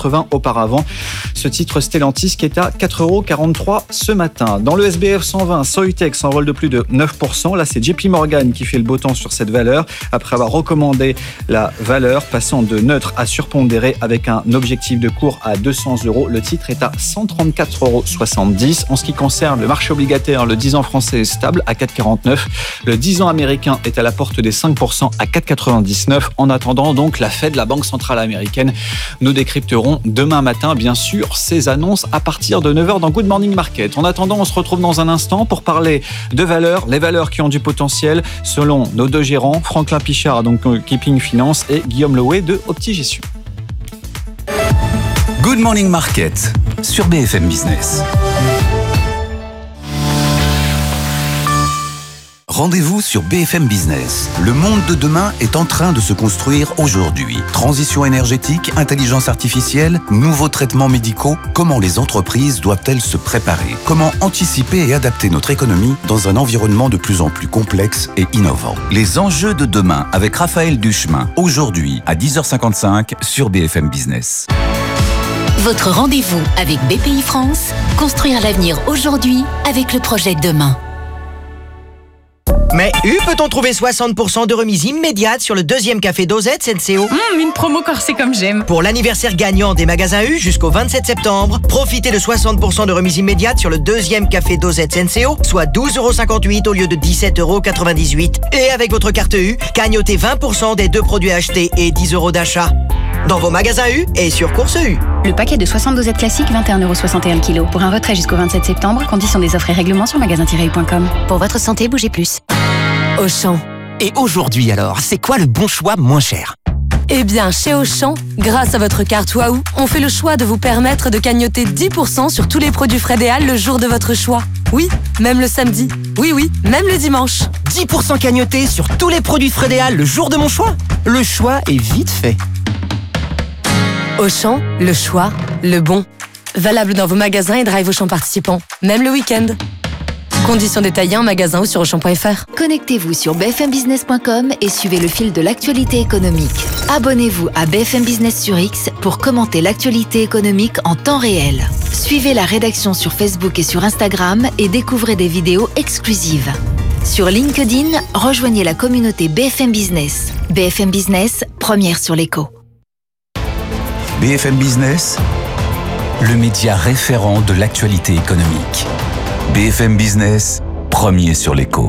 €80 auparavant. Ce titre Stellantis qui est à 4,43 € ce matin. Dans le SBF 120, Soitec s'envole de plus de 9%. Là, c'est JP Morgan qui fait le beau temps sur cette valeur après avoir recommandé la valeur passant de neutre à surpondéré avec un objectif de cours à 200 €. Le titre est à 134,70 €. En ce qui concerne le marché obligataire, le 10 ans français est stable à 4,49. Le 10 ans américain est à la porte des 5% à 4,99. En attendant donc la Fed, la Banque centrale américaine, nous décrypterons demain matin, bien sûr, ces annonces à partir de 9h dans Good Morning Market. En attendant, on se retrouve dans un instant pour parler de valeurs, les valeurs qui ont du potentiel selon nos deux gérants, Franklin Pichard, donc Keeping Finance, et Guillaume Louet de Optigestion. Good Morning Market sur BFM Business. Rendez-vous sur BFM Business. Le monde de demain est en train de se construire aujourd'hui. Transition énergétique, intelligence artificielle, nouveaux traitements médicaux. Comment les entreprises doivent-elles se préparer? Comment anticiper et adapter notre économie dans un environnement de plus en plus complexe et innovant? Les enjeux de demain avec Raphaël Duchemin. Aujourd'hui à 10h55 sur BFM Business. Votre rendez-vous avec BPI France. Construire l'avenir aujourd'hui avec le projet de demain. Mais peut-on trouver 60% de remise immédiate sur le deuxième café dosette Senseo? Une promo corsée comme j'aime. Pour l'anniversaire gagnant des magasins U jusqu'au 27 septembre, profitez de 60% de remise immédiate sur le deuxième café dosette Senseo, soit 12,58 € au lieu de 17,98 €. Et avec votre carte U, gagnotez 20% des 2 produits achetés et 10 € d'achat. Dans vos magasins U et sur Course U. Le paquet de 60 dosettes classiques, 21,61 € le kilo. Pour un retrait jusqu'au 27 septembre, conditions des offres et règlements sur magasin-u.com. Pour votre santé, bougez plus. Auchan. Et aujourd'hui alors, c'est quoi le bon choix moins cher? Eh bien, chez Auchan, grâce à votre carte Waouh, on fait le choix de vous permettre de cagnoter 10% sur tous les produits Fred et Al le jour de votre choix. Oui, même le samedi. Oui, même le dimanche. 10% cagnoté sur tous les produits Fred et Al le jour de mon choix? Le choix est vite fait. Auchan, le choix, le bon. Valable dans vos magasins et drive Auchan participants, même le week-end. Conditions détaillées en magasin ou sur Auchan.fr. Connectez-vous sur bfmbusiness.com et suivez le fil de l'actualité économique. Abonnez-vous à BFM Business sur X pour commenter l'actualité économique en temps réel. Suivez la rédaction sur Facebook et sur Instagram et découvrez des vidéos exclusives. Sur LinkedIn, rejoignez la communauté BFM Business. BFM Business, première sur l'écho. BFM Business, le média référent de l'actualité économique. BFM Business, premier sur l'écho.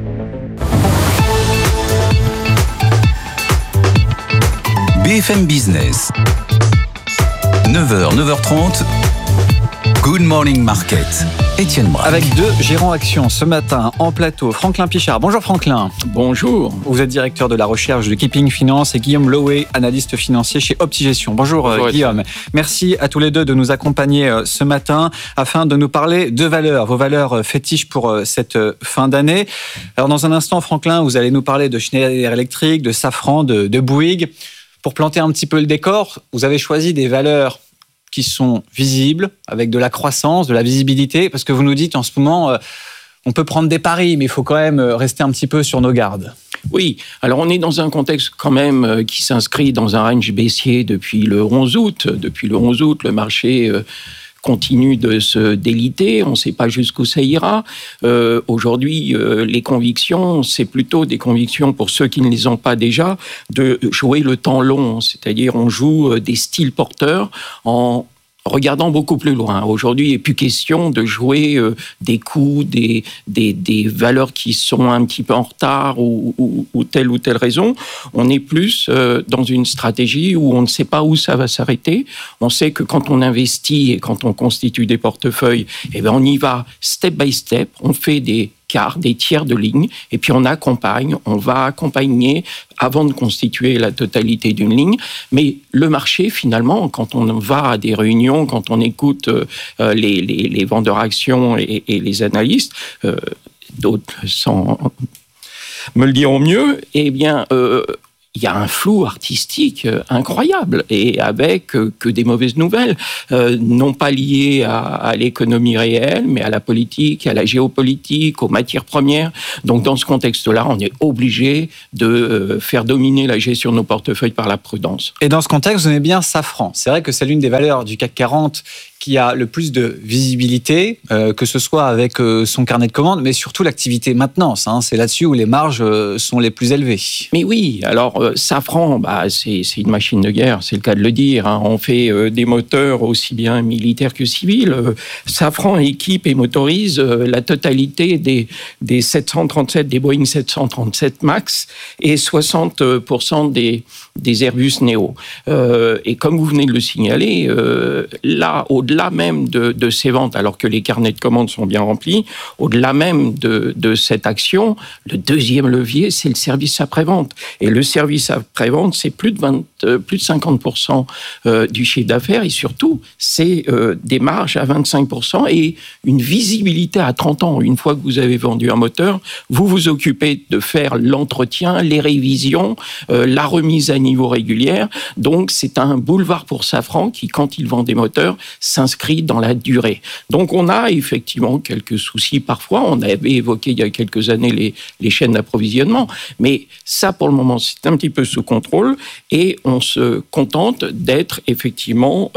BFM Business, 9h, 9h30, Good Morning Market. Étienne Braque. Avec deux gérants actions ce matin en plateau, Franklin Pichard. Bonjour Franklin. Bonjour. Vous êtes directeur de la recherche de Keeping Finance et Guillaume Louet, analyste financier chez Optigestion. Bonjour Guillaume. Merci à tous les deux de nous accompagner ce matin afin de nous parler de valeurs, vos valeurs fétiches pour cette fin d'année. Alors dans un instant, Franklin, vous allez nous parler de Schneider Electric, de Safran, de Bouygues. Pour planter un petit peu le décor, vous avez choisi des valeurs qui sont visibles, avec de la croissance, de la visibilité, parce que vous nous dites en ce moment, on peut prendre des paris, mais il faut quand même rester un petit peu sur nos gardes. Oui, alors on est dans un contexte quand même qui s'inscrit dans un range baissier depuis le 11 août. Depuis le 11 août, le marché continue de se déliter, on ne sait pas jusqu'où ça ira. Aujourd'hui, les convictions, c'est plutôt des convictions pour ceux qui ne les ont pas déjà, de jouer le temps long, c'est-à-dire on joue des styles porteurs en regardant beaucoup plus loin. Aujourd'hui, il n'est plus question de jouer des coups, des valeurs qui sont un petit peu en retard ou telle raison. On est plus dans une stratégie où on ne sait pas où ça va s'arrêter. On sait que quand on investit et quand on constitue des portefeuilles, eh bien on y va step by step. On fait des quarts, des tiers de ligne, et puis on va accompagner avant de constituer la totalité d'une ligne. Mais le marché, finalement, quand on va à des réunions, quand on écoute les vendeurs actions et les analystes, d'autres sans me le diront mieux, eh bien, il y a un flou artistique incroyable et avec que des mauvaises nouvelles, non pas liées à l'économie réelle, mais à la politique, à la géopolitique, aux matières premières. Donc dans ce contexte-là, on est obligé de faire dominer la gestion de nos portefeuilles par la prudence. Et dans ce contexte, vous aimez bien Safran. C'est vrai que c'est l'une des valeurs du CAC 40 qui a le plus de visibilité, que ce soit avec son carnet de commandes, mais surtout l'activité maintenance. C'est là-dessus où les marges sont les plus élevées. Mais oui, alors Safran, c'est une machine de guerre, c'est le cas de le dire. On fait des moteurs aussi bien militaires que civils. Safran équipe et motorise la totalité des 737, des Boeing 737 MAX et 60% des Airbus Neo. Et comme vous venez de le signaler, là, au-delà même de ces ventes, alors que les carnets de commandes sont bien remplis, au-delà même de cette action, le deuxième levier, c'est le service après-vente. Et le service après-vente, c'est plus de 50% du chiffre d'affaires, et surtout, c'est des marges à 25% et une visibilité à 30 ans. Une fois que vous avez vendu un moteur, vous vous occupez de faire l'entretien, les révisions, la remise à niveau régulière. Donc, c'est un boulevard pour Safran qui, quand il vend des moteurs, s'inscrit dans la durée. Donc, on a effectivement quelques soucis parfois. On avait évoqué il y a quelques années les chaînes d'approvisionnement. Mais ça, pour le moment, c'est un petit peu sous contrôle et on se contente d'être effectivement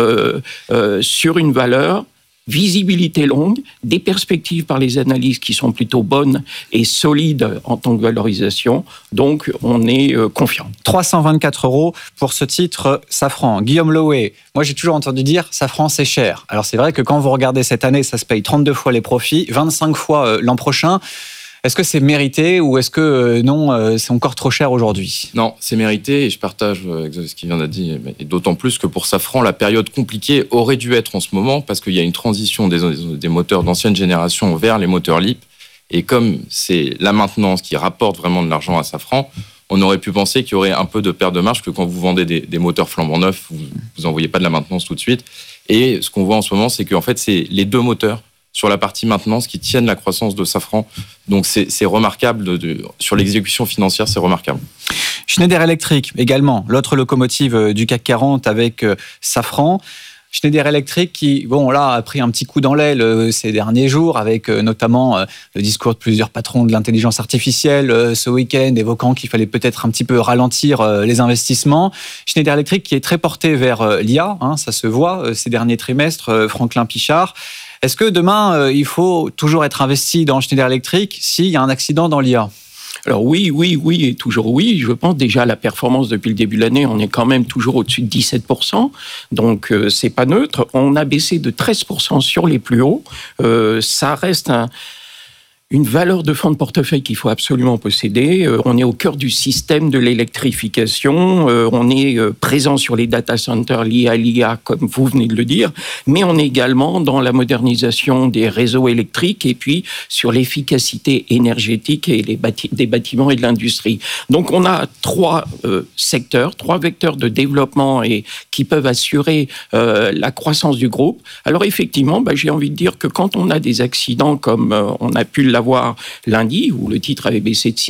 sur une valeur visibilité longue, des perspectives par les analyses qui sont plutôt bonnes et solides en tant que valorisation. Donc, on est confiant. 324 € pour ce titre Safran. Guillaume Loé, moi j'ai toujours entendu dire Safran c'est cher. Alors c'est vrai que quand vous regardez cette année, ça se paye 32 fois les profits, 25 fois l'an prochain. Est-ce que c'est mérité ou est-ce que non, c'est encore trop cher aujourd'hui ? Non, c'est mérité et je partage ce qu'il vient de dire. Et d'autant plus que pour Safran, la période compliquée aurait dû être en ce moment parce qu'il y a une transition des moteurs d'ancienne génération vers les moteurs LEAP. Et comme c'est la maintenance qui rapporte vraiment de l'argent à Safran, on aurait pu penser qu'il y aurait un peu de perte de marge que quand vous vendez des moteurs flambant neufs, vous n'envoyez pas de la maintenance tout de suite. Et ce qu'on voit en ce moment, c'est qu'en fait, c'est les deux moteurs sur la partie maintenance qui tiennent la croissance de Safran. Donc c'est remarquable, sur l'exécution financière, c'est remarquable. Schneider Electric également, l'autre locomotive du CAC 40 avec Safran. Schneider Electric qui, a pris un petit coup dans l'aile ces derniers jours avec notamment le discours de plusieurs patrons de l'intelligence artificielle ce week-end évoquant qu'il fallait peut-être un petit peu ralentir les investissements. Schneider Electric qui est très porté vers l'IA, ça se voit ces derniers trimestres, Franklin Pichard. Est-ce que demain, il faut toujours être investi dans Schneider Electric s'il y a un accident dans l'IA ? Alors oui, et toujours oui. Je pense déjà la performance depuis le début de l'année, on est quand même toujours au-dessus de 17%. Donc c'est pas neutre. On a baissé de 13% sur les plus hauts. Ça reste une valeur de fonds de portefeuille qu'il faut absolument posséder. On est au cœur du système de l'électrification. On est présent sur les data centers liés à l'IA, comme vous venez de le dire. Mais on est également dans la modernisation des réseaux électriques et puis sur l'efficacité énergétique et des bâtiments et de l'industrie. Donc on a trois secteurs, trois vecteurs de développement et qui peuvent assurer la croissance du groupe. Alors effectivement, j'ai envie de dire que quand on a des accidents comme on a pu l'avoir lundi, où le titre avait baissé de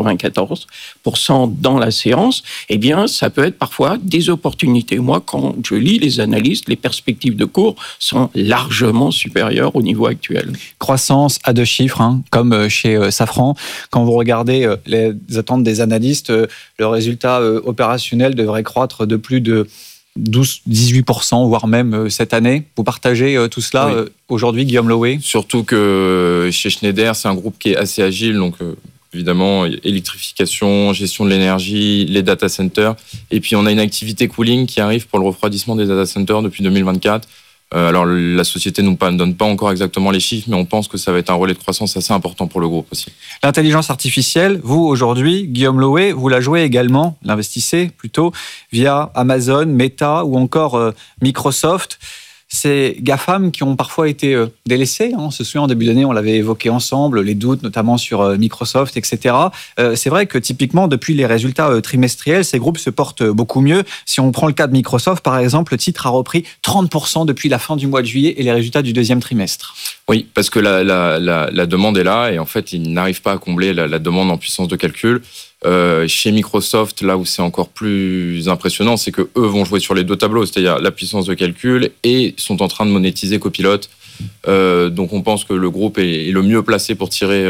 6,94% dans la séance, eh bien, ça peut être parfois des opportunités. Moi, quand je lis les analyses, les perspectives de cours sont largement supérieures au niveau actuel. Croissance à deux chiffres, comme chez Safran. Quand vous regardez les attentes des analystes, le résultat opérationnel devrait croître de plus de 12-18%, voire même cette année. Vous partagez tout cela aujourd'hui, Guillaume Loé ? Surtout que chez Schneider, c'est un groupe qui est assez agile, donc évidemment, électrification, gestion de l'énergie, les data centers. Et puis on a une activité cooling qui arrive pour le refroidissement des data centers depuis 2024. Alors la société ne donne pas encore exactement les chiffres, mais on pense que ça va être un relais de croissance assez important pour le groupe aussi. L'intelligence artificielle, vous aujourd'hui, Guillaume Loé, vous la jouez également, l'investissez plutôt, via Amazon, Meta ou encore Microsoft. Ces GAFAM qui ont parfois été délaissés. On se souvient, en début d'année, on l'avait évoqué ensemble, les doutes notamment sur Microsoft, etc. C'est vrai que typiquement, depuis les résultats trimestriels, ces groupes se portent beaucoup mieux. Si on prend le cas de Microsoft, par exemple, le titre a repris 30% depuis la fin du mois de juillet et les résultats du deuxième trimestre. Oui, parce que la demande est là et en fait, ils n'arrivent pas à combler la demande en puissance de calcul. Chez Microsoft, là où c'est encore plus impressionnant, c'est que eux vont jouer sur les deux tableaux, c'est-à-dire la puissance de calcul et sont en train de monétiser Copilot. Donc on pense que le groupe est le mieux placé pour tirer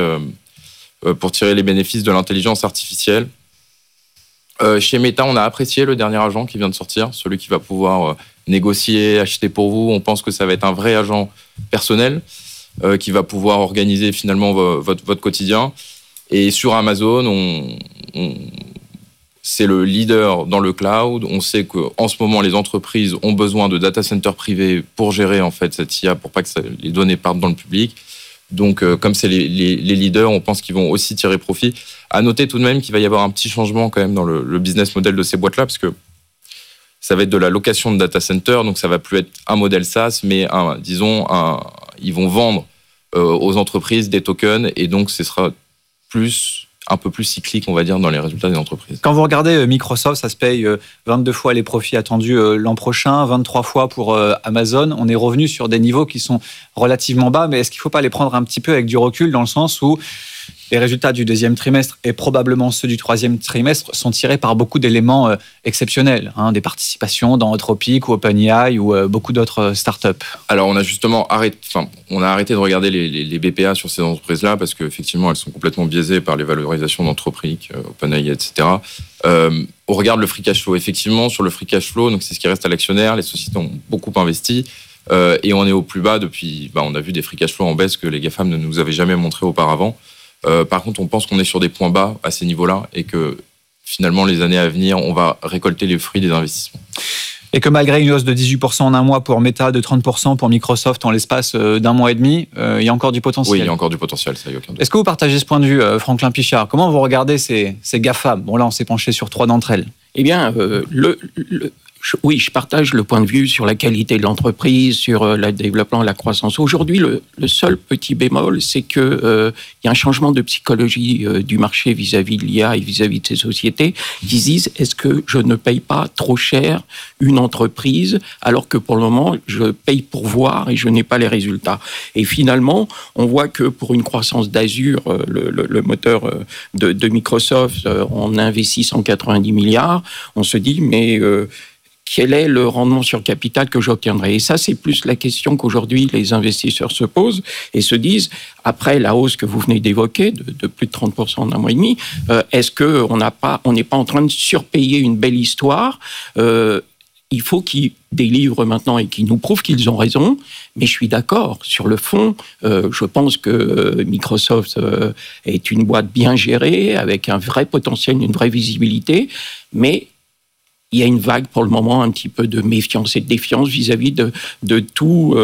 les bénéfices de l'intelligence artificielle. Chez Meta, on a apprécié le dernier agent qui vient de sortir, celui qui va pouvoir négocier, acheter pour vous. On pense que ça va être un vrai agent personnel qui va pouvoir organiser finalement votre quotidien. Et sur Amazon, c'est le leader dans le cloud. On sait qu'en ce moment, les entreprises ont besoin de data centers privés pour gérer en fait cette IA, pour pas que les données partent dans le public. Donc, comme c'est les leaders, on pense qu'ils vont aussi tirer profit. À noter tout de même qu'il va y avoir un petit changement quand même dans le business model de ces boîtes-là, parce que ça va être de la location de data center, donc ça va plus être un modèle SaaS, mais ils vont vendre aux entreprises des tokens, et donc ce sera un peu plus cyclique, on va dire, dans les résultats des entreprises. Quand vous regardez Microsoft, ça se paye 22 fois les profits attendus l'an prochain, 23 fois pour Amazon. On est revenu sur des niveaux qui sont relativement bas, mais est-ce qu'il ne faut pas les prendre un petit peu avec du recul, dans le sens où les résultats du deuxième trimestre et probablement ceux du troisième trimestre sont tirés par beaucoup d'éléments exceptionnels, des participations dans Anthropic ou OpenAI ou beaucoup d'autres startups. Alors on a justement arrêté de regarder les BPA sur ces entreprises-là parce qu'effectivement elles sont complètement biaisées par les valorisations d'Anthropic, OpenAI, etc. On regarde le free cash flow. Effectivement, sur le free cash flow, donc c'est ce qui reste à l'actionnaire, les sociétés ont beaucoup investi. Et on est au plus bas depuis... on a vu des free cash flow en baisse que les GAFAM ne nous avaient jamais montré auparavant. Par contre, on pense qu'on est sur des points bas à ces niveaux-là et que finalement, les années à venir, on va récolter les fruits des investissements. Et que malgré une hausse de 18% en un mois pour Meta, de 30% pour Microsoft en l'espace d'un mois et demi, il y a encore du potentiel. Oui, il y a encore du potentiel, ça y a aucun doute. Est-ce que vous partagez ce point de vue, Franklin Pichard ? Comment vous regardez ces GAFAM ? Bon, là, on s'est penché sur 3 d'entre elles. Eh bien, oui, je partage le point de vue sur la qualité de l'entreprise, sur le développement, la croissance. Aujourd'hui, le seul petit bémol, c'est que y a un changement de psychologie du marché vis-à-vis de l'IA et vis-à-vis de ces sociétés qui se disent, est-ce que je ne paye pas trop cher une entreprise alors que pour le moment, je paye pour voir et je n'ai pas les résultats. Et finalement, on voit que pour une croissance d'Azure, le moteur de Microsoft, on investit 190 milliards, on se dit, mais quel est le rendement sur capital que j'obtiendrai ? Et ça, c'est plus la question qu'aujourd'hui les investisseurs se posent et se disent, après la hausse que vous venez d'évoquer, de plus de 30% en un mois et demi, est-ce qu'on n'est pas en train de surpayer une belle histoire ? Il faut qu'ils délivrent maintenant et qu'ils nous prouvent qu'ils ont raison, mais je suis d'accord. Sur le fond, je pense que Microsoft est une boîte bien gérée, avec un vrai potentiel, une vraie visibilité, mais il y a une vague pour le moment un petit peu de méfiance et de défiance vis-à-vis de tous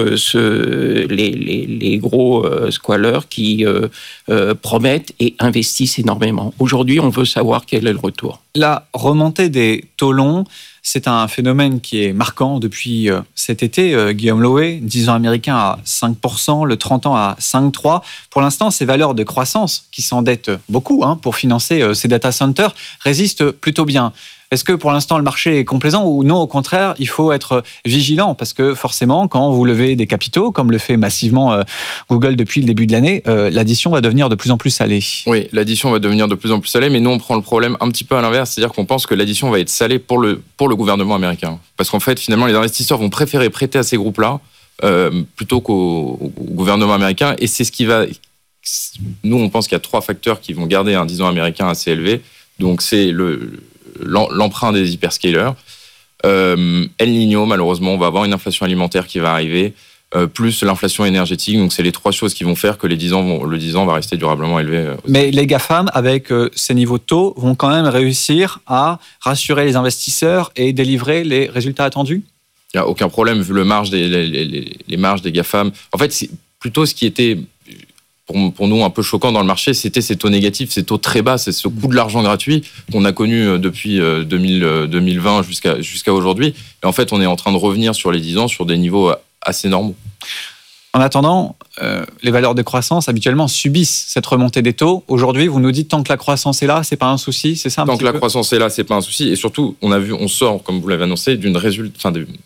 les gros squaleurs qui promettent et investissent énormément. Aujourd'hui, on veut savoir quel est le retour. La remontée des taux longs, c'est un phénomène qui est marquant depuis cet été. Guillaume Loé, 10 ans américain à 5%, le 30 ans à 5,3%. Pour l'instant, ces valeurs de croissance, qui s'endettent beaucoup pour financer ces data centers, résistent plutôt bien. Est-ce que pour l'instant le marché est complaisant ou non, au contraire, il faut être vigilant parce que forcément, quand vous levez des capitaux, comme le fait massivement Google depuis le début de l'année, l'addition va devenir de plus en plus salée. Oui, l'addition va devenir de plus en plus salée, mais nous on prend le problème un petit peu à l'inverse, c'est-à-dire qu'on pense que l'addition va être salée pour le gouvernement américain. Parce qu'en fait, finalement, les investisseurs vont préférer prêter à ces groupes-là plutôt qu'au gouvernement américain, et c'est ce qui va... Nous, on pense qu'il y a 3 facteurs qui vont garder un 10 ans américain assez élevé. Donc c'est l'emprunt des hyperscalers. El Niño, malheureusement, on va avoir une inflation alimentaire qui va arriver, plus l'inflation énergétique. Donc, c'est les 3 choses qui vont faire que le 10 ans va rester durablement élevé. Mais les GAFAM, avec ces niveaux de taux, vont quand même réussir à rassurer les investisseurs et délivrer les résultats attendus ? Il n'y a aucun problème, vu les marges des GAFAM. En fait, c'est plutôt ce qui était... Pour nous, un peu choquant dans le marché, c'était ces taux négatifs, ces taux très bas, c'est ce coût de l'argent gratuit qu'on a connu depuis 2020 jusqu'à aujourd'hui. Et en fait, on est en train de revenir sur les 10 ans sur des niveaux assez normaux. En attendant, les valeurs de croissance, habituellement, subissent cette remontée des taux. Aujourd'hui, vous nous dites, tant que la croissance est là, c'est pas un souci, c'est ça ? Tant que la croissance est là, c'est pas un souci. Et surtout, on sort, comme vous l'avez annoncé,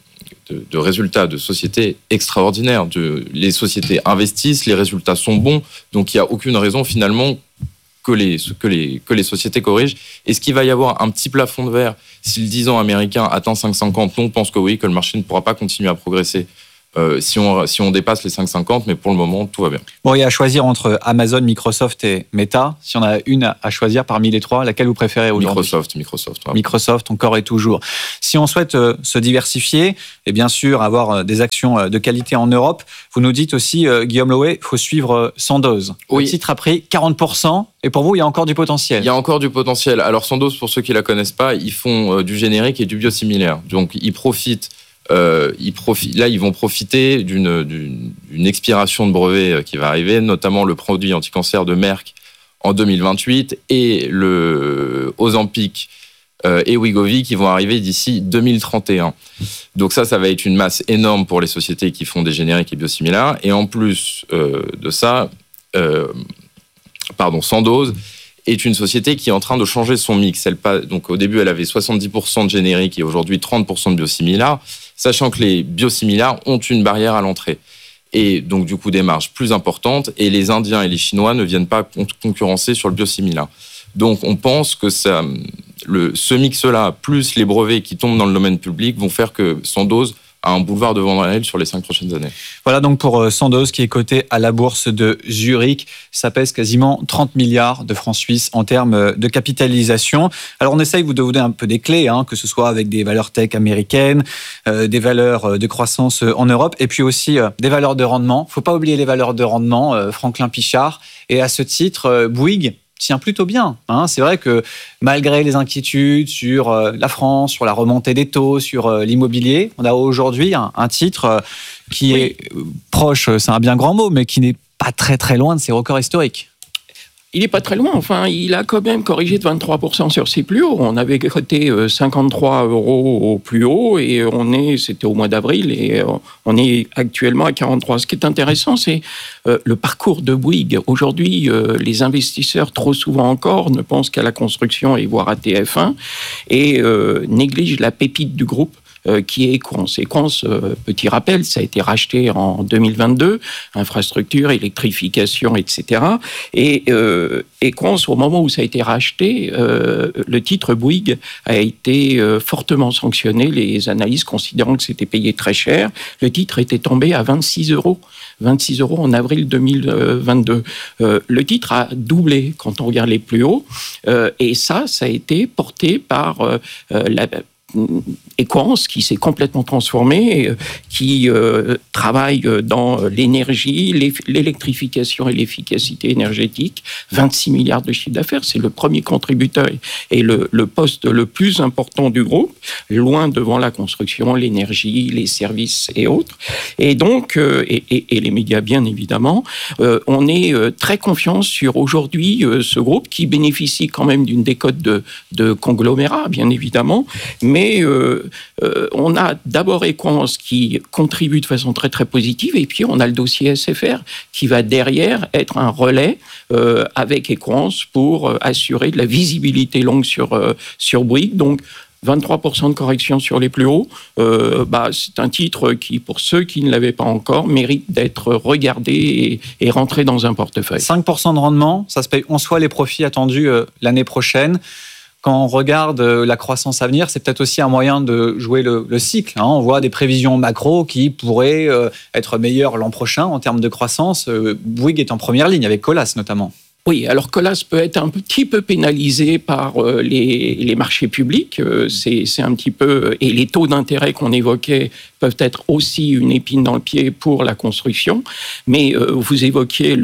de résultats de sociétés extraordinaires. Les sociétés investissent, les résultats sont bons, donc il n'y a aucune raison finalement que les sociétés corrigent. Est-ce qu'il va y avoir un petit plafond de verre si le 10 ans américain atteint 5,50? Non, on pense que oui, que le marché ne pourra pas continuer à progresser si on dépasse les 5,50, mais pour le moment, tout va bien. Bon, il y a à choisir entre Amazon, Microsoft et Meta. Si on a une à choisir parmi les trois, laquelle vous préférez aujourd'hui? Microsoft. Ouais. Microsoft, encore et toujours. Si on souhaite se diversifier et bien sûr avoir des actions de qualité en Europe, vous nous dites aussi, Guillaume Louet, il faut suivre Sandoz. Oui. Le titre a pris 40%. Et pour vous, il y a encore du potentiel? Il y a encore du potentiel. Alors Sandoz, pour ceux qui ne la connaissent pas, ils font du générique et du biosimilaire. Donc ils profitent. Là, ils vont profiter d'une expiration de brevet qui va arriver, notamment le produit anti-cancer de Merck en 2028 et le Ozempic et Wegovy qui vont arriver d'ici 2031. Donc ça va être une masse énorme pour les sociétés qui font des génériques et biosimilaires. Et en plus de ça, Sandoz est une société qui est en train de changer son mix. Donc au début, elle avait 70% de génériques et aujourd'hui 30% de biosimilaires, sachant que les biosimilaires ont une barrière à l'entrée. Et donc du coup des marges plus importantes, et les Indiens et les Chinois ne viennent pas concurrencer sur le biosimilaire. Donc on pense que ce mix-là, plus les brevets qui tombent dans le domaine public, vont faire que Sandoz a un boulevard devant elle sur les 5 prochaines années. Voilà donc pour Sandoz qui est coté à la bourse de Zurich. Ça pèse quasiment 30 milliards de francs suisses en termes de capitalisation. Alors on essaye de vous donner un peu des clés, que ce soit avec des valeurs tech américaines, des valeurs de croissance en Europe et puis aussi des valeurs de rendement. Il ne faut pas oublier les valeurs de rendement, Franklin Pichard. Et à ce titre, Bouygues tient plutôt bien. C'est vrai que malgré les inquiétudes sur la France, sur la remontée des taux, sur l'immobilier, on a aujourd'hui un titre qui est proche, c'est un bien grand mot, mais qui n'est pas très très loin de ses records historiques. Il n'est pas très loin, il a quand même corrigé de 23% sur ses plus hauts. On avait coté 53 € au plus haut et c'était au mois d'avril et on est actuellement à 43. Ce qui est intéressant, c'est le parcours de Bouygues. Aujourd'hui, les investisseurs, trop souvent encore, ne pensent qu'à la construction et voire à TF1 et négligent la pépite du groupe. Qui est Equans. Equans, petit rappel, ça a été racheté en 2022, infrastructure, électrification, etc. Et Equans, au moment où ça a été racheté, le titre Bouygues a été fortement sanctionné, les analystes considérant que c'était payé très cher. Le titre était tombé à 26 €. 26 € en avril 2022. Le titre a doublé quand on regarde les plus hauts. Et ça a été porté par la Equans, qui s'est complètement transformé, qui travaille dans l'énergie, l'électrification et l'efficacité énergétique. 26 milliards de chiffre d'affaires, c'est le premier contributeur et le poste le plus important du groupe, loin devant la construction, l'énergie, les services et autres. Et donc, et les médias bien évidemment, on est très confiant sur aujourd'hui ce groupe qui bénéficie quand même d'une décote de conglomérat, bien évidemment, mais on a d'abord Equans qui contribue de façon très très positive et puis on a le dossier SFR qui va derrière être un relais avec Equans pour assurer de la visibilité longue sur Bouygues. Donc 23% de correction sur les plus hauts, c'est un titre qui, pour ceux qui ne l'avaient pas encore, mérite d'être regardé et rentré dans un portefeuille. 5% de rendement, ça se paye en soi les profits attendus l'année prochaine. Quand on regarde la croissance à venir, c'est peut-être aussi un moyen de jouer le cycle. On voit des prévisions macro qui pourraient être meilleures l'an prochain en termes de croissance. Bouygues est en première ligne, avec Colas notamment. Oui, alors Colas peut être un petit peu pénalisé par les marchés publics. C'est un petit peu... Et les taux d'intérêt qu'on évoquait peuvent être aussi une épine dans le pied pour la construction. Mais vous évoquiez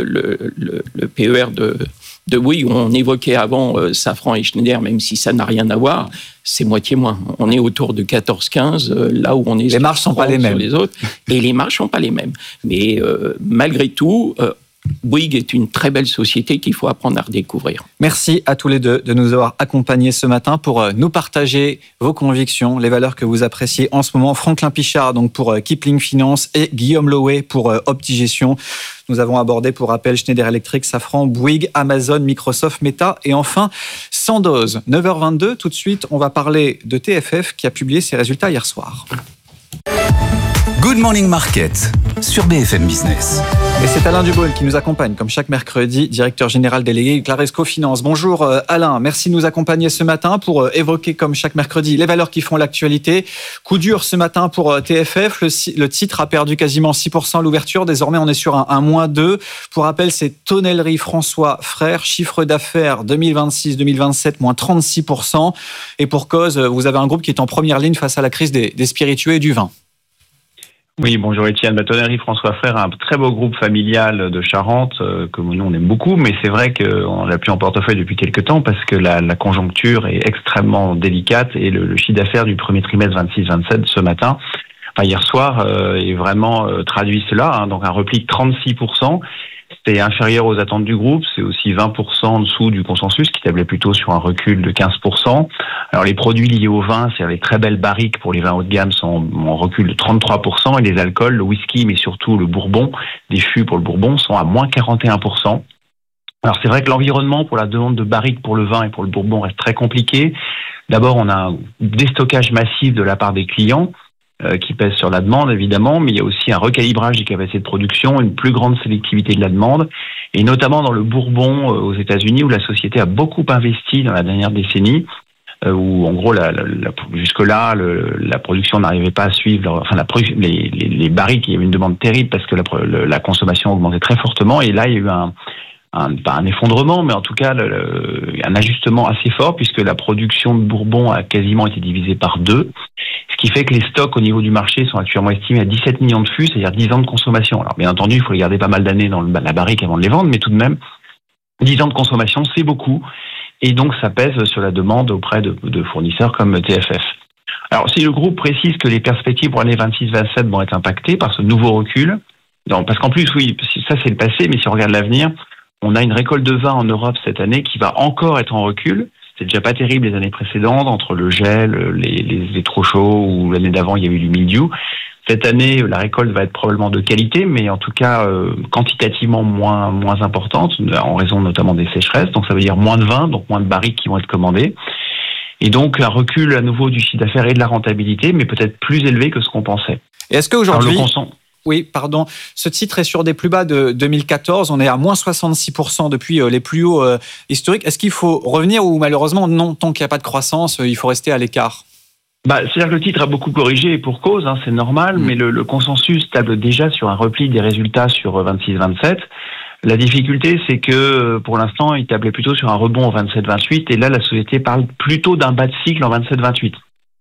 le PER de Bouygues, où on évoquait avant Safran et Schneider, même si ça n'a rien à voir, c'est moitié moins. On est autour de 14-15, là où on est... Les marges ne sont pas les mêmes. Les autres, et les marges ne sont pas les mêmes. Mais malgré tout... Bouygues est une très belle société qu'il faut apprendre à redécouvrir. Merci à tous les deux de nous avoir accompagnés ce matin pour nous partager vos convictions, les valeurs que vous appréciez en ce moment. Franklin Pichard donc pour Kipling Finance et Guillaume Louet pour Optigestion. Nous avons abordé pour rappel Schneider Electric, Safran, Bouygues, Amazon, Microsoft, Meta et enfin Sandoz. 9h22, tout de suite, on va parler de TFF qui a publié ses résultats hier soir. Good Morning Market sur BFM Business. Et c'est Alain Dubaule qui nous accompagne, comme chaque mercredi, directeur général délégué Claresco Finance. Bonjour Alain, merci de nous accompagner ce matin pour évoquer, comme chaque mercredi, les valeurs qui font l'actualité. Coup dur ce matin pour TFF, le titre a perdu quasiment 6% à l'ouverture. Désormais, on est sur un -2. Pour rappel, c'est Tonnellerie François Frères, chiffre d'affaires 2026-2027, moins 36%. Et pour cause, vous avez un groupe qui est en première ligne face à la crise des spiritueux et du vin. Oui, bonjour Étienne. Tonnellerie François Frères, un très beau groupe familial de Charente que nous on aime beaucoup, mais c'est vrai qu'on l'a plus en portefeuille depuis quelques temps parce que la conjoncture est extrêmement délicate et le chiffre d'affaires du premier trimestre 26-27 ce matin, hier soir, est vraiment traduit cela, donc un repli de 36%. C'était inférieur aux attentes du groupe, c'est aussi 20% en dessous du consensus qui tablait plutôt sur un recul de 15%. Alors les produits liés au vin, c'est-à-dire les très belles barriques pour les vins haut de gamme sont en recul de 33% et les alcools, le whisky mais surtout le bourbon, des fûts pour le bourbon sont à moins 41%. Alors c'est vrai que l'environnement pour la demande de barriques pour le vin et pour le bourbon reste très compliqué. D'abord on a un déstockage massif de la part des clients, qui pèse sur la demande évidemment, mais il y a aussi un recalibrage des capacités de production, une plus grande sélectivité de la demande, et notamment dans le bourbon aux États-Unis où la société a beaucoup investi dans la dernière décennie, où en gros jusque-là la production n'arrivait pas à suivre, les barriques, il y avait une demande terrible parce que la consommation augmentait très fortement, et là il y a eu pas un effondrement, mais en tout cas un ajustement assez fort puisque la production de bourbon a quasiment été divisée par 2. Ce qui fait que les stocks au niveau du marché sont actuellement estimés à 17 millions de fûts, c'est-à-dire 10 ans de consommation. Alors bien entendu, il faut les garder pas mal d'années dans la barrique avant de les vendre, mais tout de même, 10 ans de consommation, c'est beaucoup. Et donc ça pèse sur la demande auprès de fournisseurs comme TFF. Alors si le groupe précise que les perspectives pour l'année 26-27 vont être impactées par ce nouveau recul, parce qu'en plus, oui, ça c'est le passé, mais si on regarde l'avenir, on a une récolte de vin en Europe cette année qui va encore être en recul. C'est déjà pas terrible les années précédentes, entre le gel, les trop chauds, ou l'année d'avant il y a eu du mildiou. Cette année, la récolte va être probablement de qualité, mais en tout cas quantitativement moins importante, en raison notamment des sécheresses. Donc ça veut dire moins de vin, donc moins de barriques qui vont être commandées. Et donc un recul à nouveau du chiffre d'affaires et de la rentabilité, mais peut-être plus élevé que ce qu'on pensait. Et est-ce qu'aujourd'hui... Oui, pardon. Ce titre est sur des plus bas de 2014. On est à moins 66% depuis les plus hauts historiques. Est-ce qu'il faut revenir ou malheureusement, non, tant qu'il n'y a pas de croissance, il faut rester à l'écart ? C'est-à-dire que le titre a beaucoup corrigé et pour cause, c'est normal, mais le consensus table déjà sur un repli des résultats sur 26-27. La difficulté, c'est que pour l'instant, il tablait plutôt sur un rebond en 27-28 et là, la société parle plutôt d'un bas de cycle en 27-28.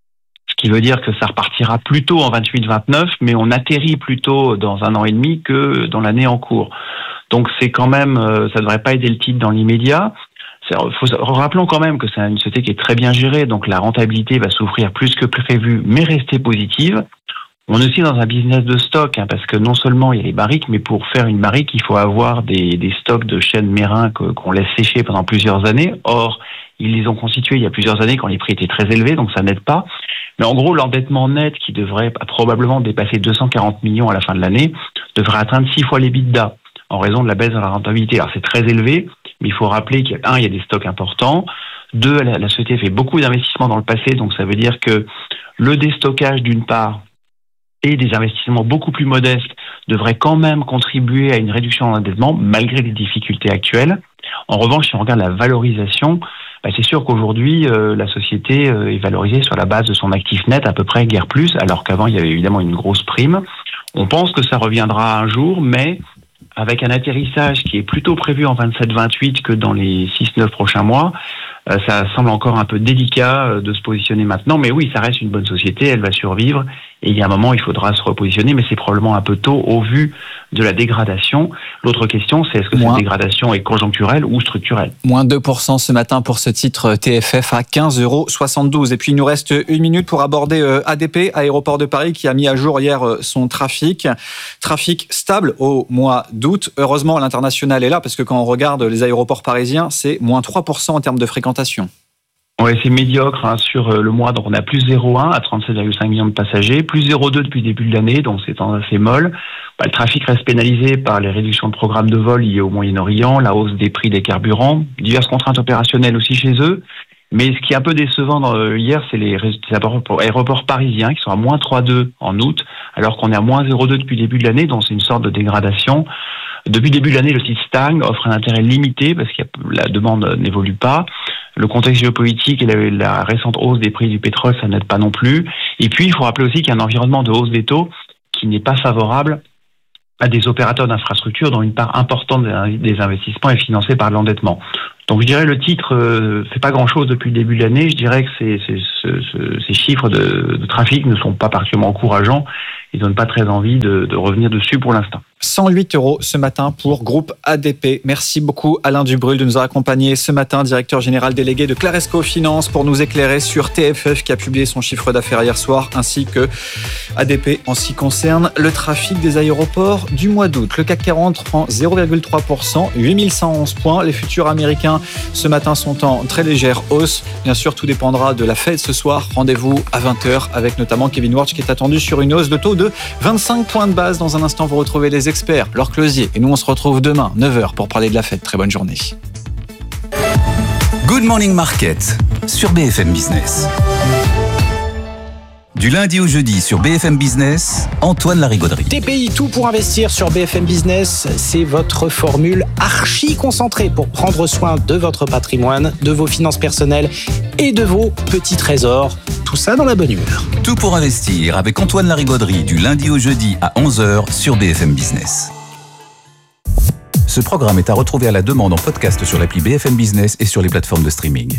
Ce qui veut dire que ça repartira plutôt en 28-29, mais on atterrit plutôt dans 1 an et demi que dans l'année en cours. Donc c'est quand même, ça ne devrait pas aider le titre dans l'immédiat. Rappelons quand même que c'est une société qui est très bien gérée, donc la rentabilité va souffrir plus que prévu, mais rester positive. On est aussi dans un business de stock, parce que non seulement il y a les barriques, mais pour faire une barrique, il faut avoir des stocks de chênes mérins qu'on laisse sécher pendant plusieurs années. Or, ils les ont constitués il y a plusieurs années quand les prix étaient très élevés, donc ça n'aide pas. Mais en gros, l'endettement net, qui devrait probablement dépasser 240 millions à la fin de l'année, devrait atteindre 6 fois l'EBITDA, en raison de la baisse de la rentabilité. Alors c'est très élevé, mais il faut rappeler qu'il y a des stocks importants. 2, la société fait beaucoup d'investissements dans le passé, donc ça veut dire que le déstockage d'une part et des investissements beaucoup plus modestes devraient quand même contribuer à une réduction de l'endettement malgré les difficultés actuelles. En revanche, si on regarde la valorisation, c'est sûr qu'aujourd'hui, la société est valorisée sur la base de son actif net à peu près guère plus, alors qu'avant, il y avait évidemment une grosse prime. On pense que ça reviendra un jour, mais avec un atterrissage qui est plutôt prévu en 27-28 que dans les 6-9 prochains mois, ça semble encore un peu délicat de se positionner maintenant. Mais oui, ça reste une bonne société, elle va survivre. Et il y a un moment, il faudra se repositionner, mais c'est probablement un peu tôt au vu de la dégradation. L'autre question, c'est est-ce que cette dégradation est conjoncturelle ou structurelle ? Moins 2% ce matin pour ce titre TFF à 15,72 €. Et puis il nous reste 1 minute pour aborder ADP, Aéroport de Paris, qui a mis à jour hier son trafic. Trafic stable au mois d'août. Heureusement, l'international est là, parce que quand on regarde les aéroports parisiens, c'est moins 3% en termes de fréquentation. Oui, c'est médiocre sur le mois, donc on a plus 0,1 à 37,5 millions de passagers, plus 0,2 depuis le début de l'année, donc c'est assez molle. Le trafic reste pénalisé par les réductions de programmes de vol liées au Moyen-Orient, la hausse des prix des carburants, diverses contraintes opérationnelles aussi chez eux. Mais ce qui est un peu décevant hier, c'est les aéroports parisiens qui sont à moins 3,2 en août, alors qu'on est à moins 0,2 depuis le début de l'année, donc c'est une sorte de dégradation. Depuis le début de l'année, le site stagne, offre un intérêt limité parce que la demande n'évolue pas. Le contexte géopolitique et la récente hausse des prix du pétrole, ça n'aide pas non plus. Et puis, il faut rappeler aussi qu'il y a un environnement de hausse des taux qui n'est pas favorable à des opérateurs d'infrastructure dont une part importante des investissements est financée par l'endettement. Donc je dirais le titre fait pas grand-chose depuis le début de l'année. Je dirais que ces chiffres de trafic ne sont pas particulièrement encourageants. Ils donnent pas très envie de revenir dessus pour l'instant. 108 € ce matin pour groupe ADP. Merci beaucoup Alain Dubrul de nous avoir accompagnés ce matin, directeur général délégué de Claresco Finance, pour nous éclairer sur TFF qui a publié son chiffre d'affaires hier soir, ainsi que ADP en ce qui concerne le trafic des aéroports du mois d'août. Le CAC 40 prend 0,3%, 8111 points. Les futurs américains ce matin sont en très légère hausse. Bien sûr, tout dépendra de la Fed ce soir. Rendez-vous à 20h avec notamment Kevin Warsh qui est attendu sur une hausse de taux de 25 points de base. Dans un instant, vous retrouvez les experts, Laure Closier. Et nous, on se retrouve demain, 9h, pour parler de la Fed. Très bonne journée. Good Morning Market sur BFM Business. Du lundi au jeudi sur BFM Business, Antoine Larigauderie. TPI, tout pour investir sur BFM Business, c'est votre formule archi concentrée pour prendre soin de votre patrimoine, de vos finances personnelles et de vos petits trésors. Tout ça dans la bonne humeur. Tout pour investir avec Antoine Larigauderie du lundi au jeudi à 11h sur BFM Business. Ce programme est à retrouver à la demande en podcast sur l'appli BFM Business et sur les plateformes de streaming.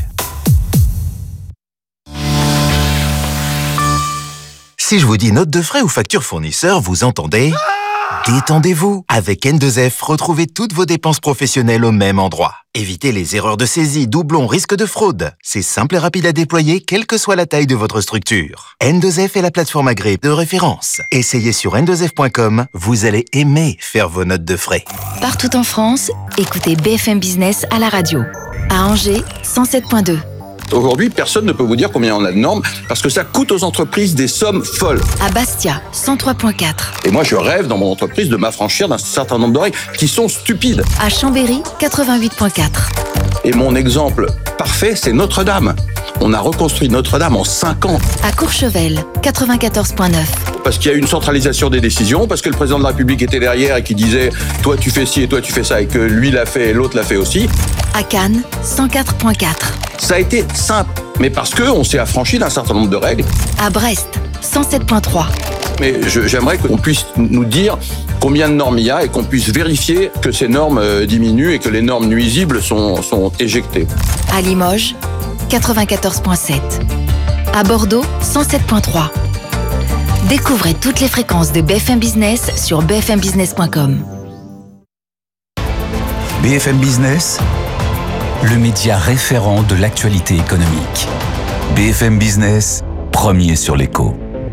Si je vous dis note de frais ou facture fournisseur, vous entendez ? Détendez-vous. Avec N2F, retrouvez toutes vos dépenses professionnelles au même endroit. Évitez les erreurs de saisie, doublons, risques de fraude. C'est simple et rapide à déployer, quelle que soit la taille de votre structure. N2F est la plateforme agréée de référence. Essayez sur n2f.com, vous allez aimer faire vos notes de frais. Partout en France, écoutez BFM Business à la radio. À Angers, 107.2. Aujourd'hui, personne ne peut vous dire combien on a de normes parce que ça coûte aux entreprises des sommes folles. À Bastia, 103.4. Et moi, je rêve dans mon entreprise de m'affranchir d'un certain nombre de règles qui sont stupides. À Chambéry, 88.4. Et mon exemple parfait, c'est Notre-Dame. On a reconstruit Notre-Dame en 5 ans. À Courchevel, 94.9. Parce qu'il y a eu une centralisation des décisions, parce que le président de la République était derrière et qui disait « toi tu fais ci et toi tu fais ça » et que lui l'a fait et l'autre l'a fait aussi. À Cannes, 104.4. Ça a été simple, mais parce qu'on s'est affranchi d'un certain nombre de règles. À Brest, 107.3. Mais j'aimerais qu'on puisse nous dire combien de normes il y a et qu'on puisse vérifier que ces normes diminuent et que les normes nuisibles sont éjectées. À Limoges, 94.7. À Bordeaux, 107.3. Découvrez toutes les fréquences de BFM Business sur bfmbusiness.com. BFM Business, le média référent de l'actualité économique. BFM Business, premier sur l'écho.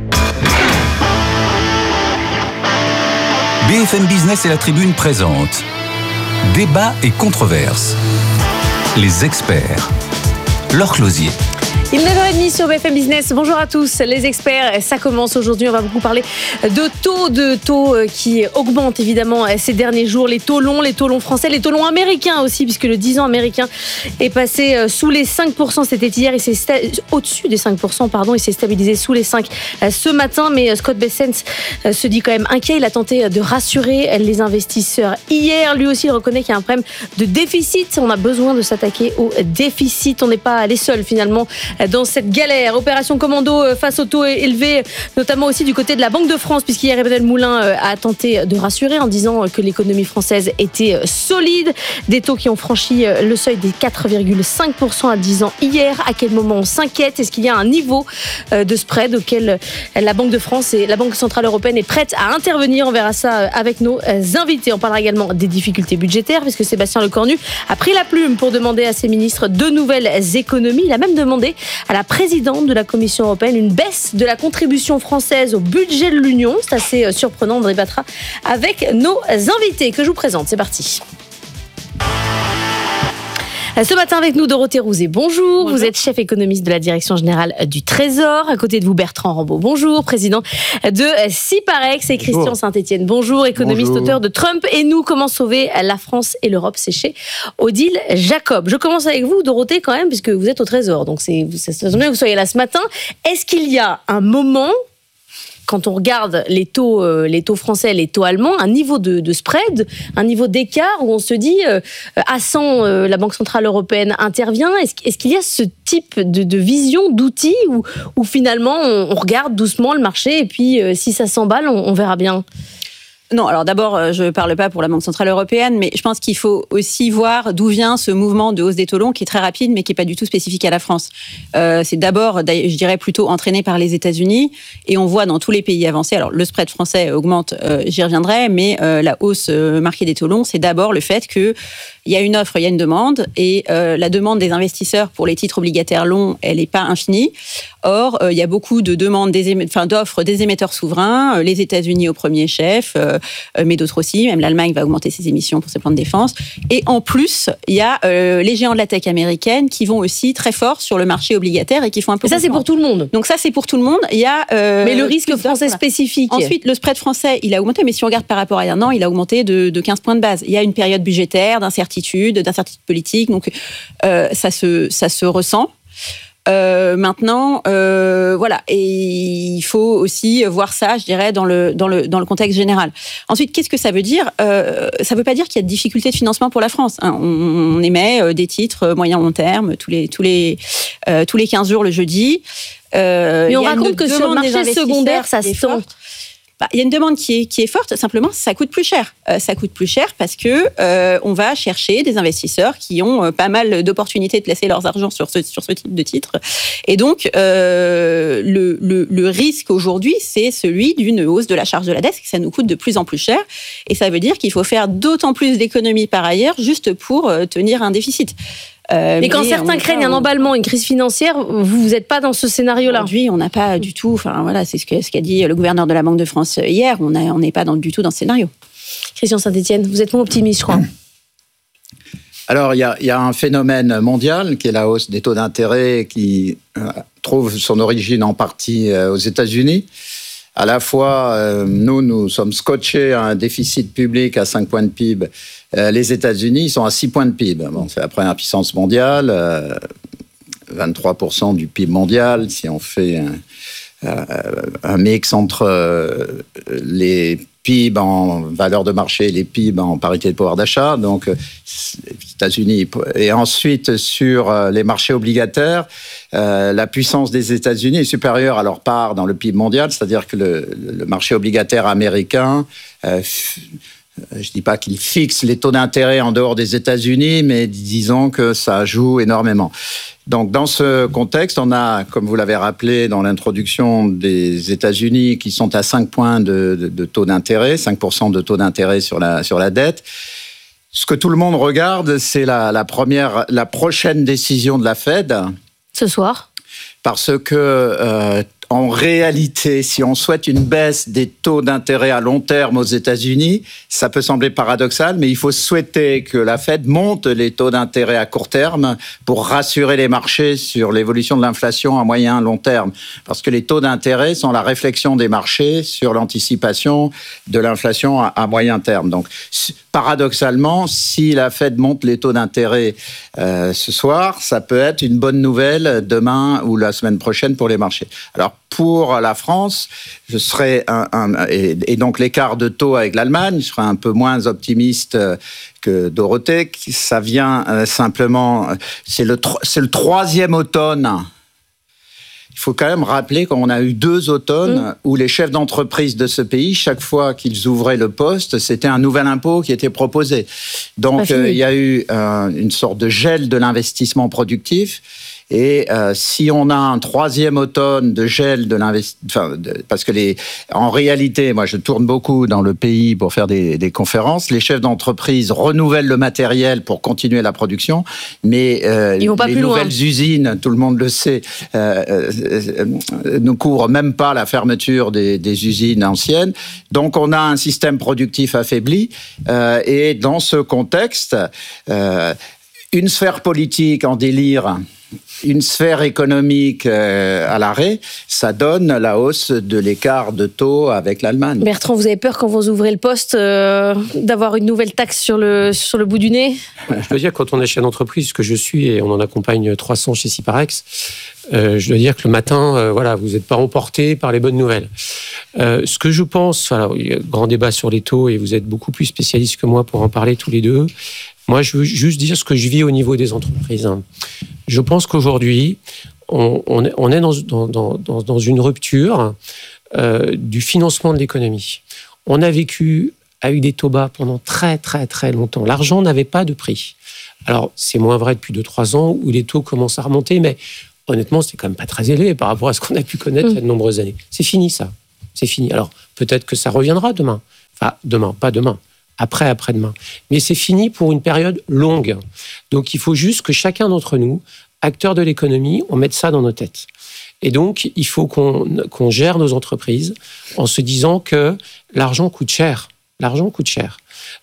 BFM Business et la Tribune présentent Débat et controverses. Les experts. Laure Closier. Il est 9h30 sur BFM Business. Bonjour à tous, les experts. Ça commence aujourd'hui. On va beaucoup parler de taux qui augmentent évidemment ces derniers jours. Les taux longs français, les taux longs américains aussi, puisque le 10 ans américain est passé sous les 5%. C'était hier, au-dessus des 5%, pardon. Il s'est stabilisé sous les 5% ce matin. Mais Scott Bessent se dit quand même inquiet. Il a tenté de rassurer les investisseurs hier. Lui aussi, il reconnaît qu'il y a un problème de déficit. On a besoin de s'attaquer au déficit. On n'est pas les seuls finalement dans cette galère. Opération commando face aux taux élevés, notamment aussi du côté de la Banque de France, puisqu'hier Emmanuel Moulin a tenté de rassurer en disant que l'économie française était solide. Des taux qui ont franchi le seuil des 4,5% à 10 ans hier. À quel moment on s'inquiète ? Est-ce qu'il y a un niveau de spread auquel la Banque de France et la Banque Centrale Européenne est prête à intervenir ? On verra ça avec nos invités. On parlera également des difficultés budgétaires, puisque Sébastien Lecornu a pris la plume pour demander à ses ministres de nouvelles économies. Il a même demandé à la présidente de la Commission européenne une baisse de la contribution française au budget de l'Union. C'est assez surprenant, on en débattra avec nos invités que je vous présente. C'est parti. Ce matin avec nous, Dorothée Rouzet, bonjour. Vous êtes chef économiste de la Direction Générale du Trésor. À côté de vous, Bertrand Rambaud, bonjour. Président de Ciparex et Christian Saint-Etienne, bonjour. Économiste, auteur de Trump et nous, comment sauver la France et l'Europe, c'est chez Odile Jacob. Je commence avec vous, Dorothée, quand même, puisque vous êtes au Trésor. Donc, c'est bien que vous soyez là ce matin. Est-ce qu'il y a un moment, quand on regarde les taux français, les taux allemands, un niveau de spread, un niveau d'écart où on se dit à 100, la Banque Centrale Européenne intervient. Est-ce qu'il y a ce type de vision, d'outils où finalement on regarde doucement le marché et puis si ça s'emballe, on verra bien? Non, alors d'abord, je ne parle pas pour la Banque Centrale Européenne, mais je pense qu'il faut aussi voir d'où vient ce mouvement de hausse des taux longs qui est très rapide, mais qui n'est pas du tout spécifique à la France. C'est d'abord, je dirais, plutôt entraîné par les États-Unis, et on voit dans tous les pays avancés, alors le spread français augmente, j'y reviendrai, mais la hausse marquée des taux longs, c'est d'abord le fait qu'il y a une offre, il y a une demande, et la demande des investisseurs pour les titres obligataires longs, elle n'est pas infinie. Or, il y a beaucoup de demandes, d'offres des émetteurs souverains, les États-Unis au premier chef, mais d'autres aussi. Même l'Allemagne va augmenter ses émissions pour ses plans de défense. Et en plus, il y a les géants de la tech américaine qui vont aussi très fort sur le marché obligataire et qui font un peu. Et ça, c'est pour tout le monde. Donc ça, c'est pour tout le monde. Il y a. Mais le risque français spécifique. Ensuite, le spread français, il a augmenté, mais si on regarde par rapport à un an, il a augmenté de 15 points de base. Il y a une période budgétaire, d'incertitude politique. Donc ça se ressent. Maintenant, voilà, et il faut aussi voir ça, je dirais, dans le contexte général. Ensuite, qu'est-ce que ça veut dire ? Ça ne veut pas dire qu'il y a de difficultés de financement pour la France. Hein. On émet des titres moyen-long terme tous les 15 jours le jeudi. Mais on raconte que sur le marché secondaire, ça se sent. Il y a une demande qui est forte, simplement ça coûte plus cher. Ça coûte plus cher parce que on va chercher des investisseurs qui ont pas mal d'opportunités de placer leurs argent sur ce type de titre. Et donc le risque aujourd'hui, c'est celui d'une hausse de la charge de la dette, que ça nous coûte de plus en plus cher. Et ça veut dire qu'il faut faire d'autant plus d'économies par ailleurs juste pour tenir un déficit. Mais quand certains craignent un emballement, une crise financière, vous n'êtes pas dans ce scénario-là. Aujourd'hui, on n'a pas du tout. Enfin voilà, c'est ce qu'a dit le gouverneur de la Banque de France hier. On n'est pas du tout dans ce scénario. Christian Saint-Etienne, vous êtes moins optimiste, je crois. Alors, il y a un phénomène mondial qui est la hausse des taux d'intérêt qui trouve son origine en partie aux États-Unis. À la fois, nous sommes scotchés à un déficit public à 5 points de PIB. Les États-Unis, ils sont à 6 points de PIB. Bon, c'est la première puissance mondiale, 23% du PIB mondial. Si on fait un mix entre les PIB en valeur de marché et les PIB en parité de pouvoir d'achat, donc les États-Unis. Et ensuite, sur les marchés obligataires, la puissance des États-Unis est supérieure à leur part dans le PIB mondial, c'est-à-dire que le marché obligataire américain, je ne dis pas qu'il fixe les taux d'intérêt en dehors des États-Unis, mais disons que ça joue énormément. Donc, dans ce contexte, on a, comme vous l'avez rappelé dans l'introduction, des États-Unis qui sont à 5 points de taux d'intérêt, 5% de taux d'intérêt sur la dette. Ce que tout le monde regarde, c'est la prochaine décision de la Fed. Ce soir. Parce que, en réalité, si on souhaite une baisse des taux d'intérêt à long terme aux États-Unis, ça peut sembler paradoxal, mais il faut souhaiter que la Fed monte les taux d'intérêt à court terme pour rassurer les marchés sur l'évolution de l'inflation à moyen et long terme. Parce que les taux d'intérêt sont la réflexion des marchés sur l'anticipation de l'inflation à moyen terme. Donc, paradoxalement, si la Fed monte les taux d'intérêt ce soir, ça peut être une bonne nouvelle demain ou la semaine prochaine pour les marchés. Alors, pour la France, je serais et donc l'écart de taux avec l'Allemagne, je serais un peu moins optimiste que Dorothée. Ça vient simplement, c'est le troisième automne. Il faut quand même rappeler qu'on a eu 2 automnes où les chefs d'entreprise de ce pays, chaque fois qu'ils ouvraient le poste, c'était un nouvel impôt qui était proposé. Donc, il y a eu une sorte de gel de l'investissement productif. Et si on a un 3e automne de gel de l'investissement, parce que en réalité, moi je tourne beaucoup dans le pays pour faire des conférences, les chefs d'entreprise renouvellent le matériel pour continuer la production, mais les nouvelles usines, tout le monde le sait, ne couvrent même pas la fermeture des usines anciennes. Donc on a un système productif affaibli et dans ce contexte, une sphère politique en délire, une sphère économique à l'arrêt, ça donne la hausse de l'écart de taux avec l'Allemagne. Bertrand, vous avez peur quand vous ouvrez le poste d'avoir une nouvelle taxe sur le bout du nez ? Je dois dire, quand on est chef d'entreprise, ce que je suis, et on en accompagne 300 chez Syparex, je dois dire que le matin, vous n'êtes pas emporté par les bonnes nouvelles. Ce que je pense, il y a un grand débat sur les taux et vous êtes beaucoup plus spécialistes que moi pour en parler tous les deux. Moi, je veux juste dire ce que je vis au niveau des entreprises. Je pense qu'aujourd'hui, on est dans une rupture du financement de l'économie. On a vécu avec des taux bas pendant très, très, très longtemps. L'argent n'avait pas de prix. Alors, c'est moins vrai depuis 2-3 ans où les taux commencent à remonter, mais honnêtement, c'était quand même pas très élevé par rapport à ce qu'on a pu connaître il y a de nombreuses années. C'est fini, ça. C'est fini. Alors, peut-être que ça reviendra demain. Enfin, demain, pas demain. Après-demain. Mais c'est fini pour une période longue. Donc, il faut juste que chacun d'entre nous, acteurs de l'économie, on mette ça dans nos têtes. Et donc, il faut qu'on gère nos entreprises en se disant que l'argent coûte cher. L'argent coûte cher.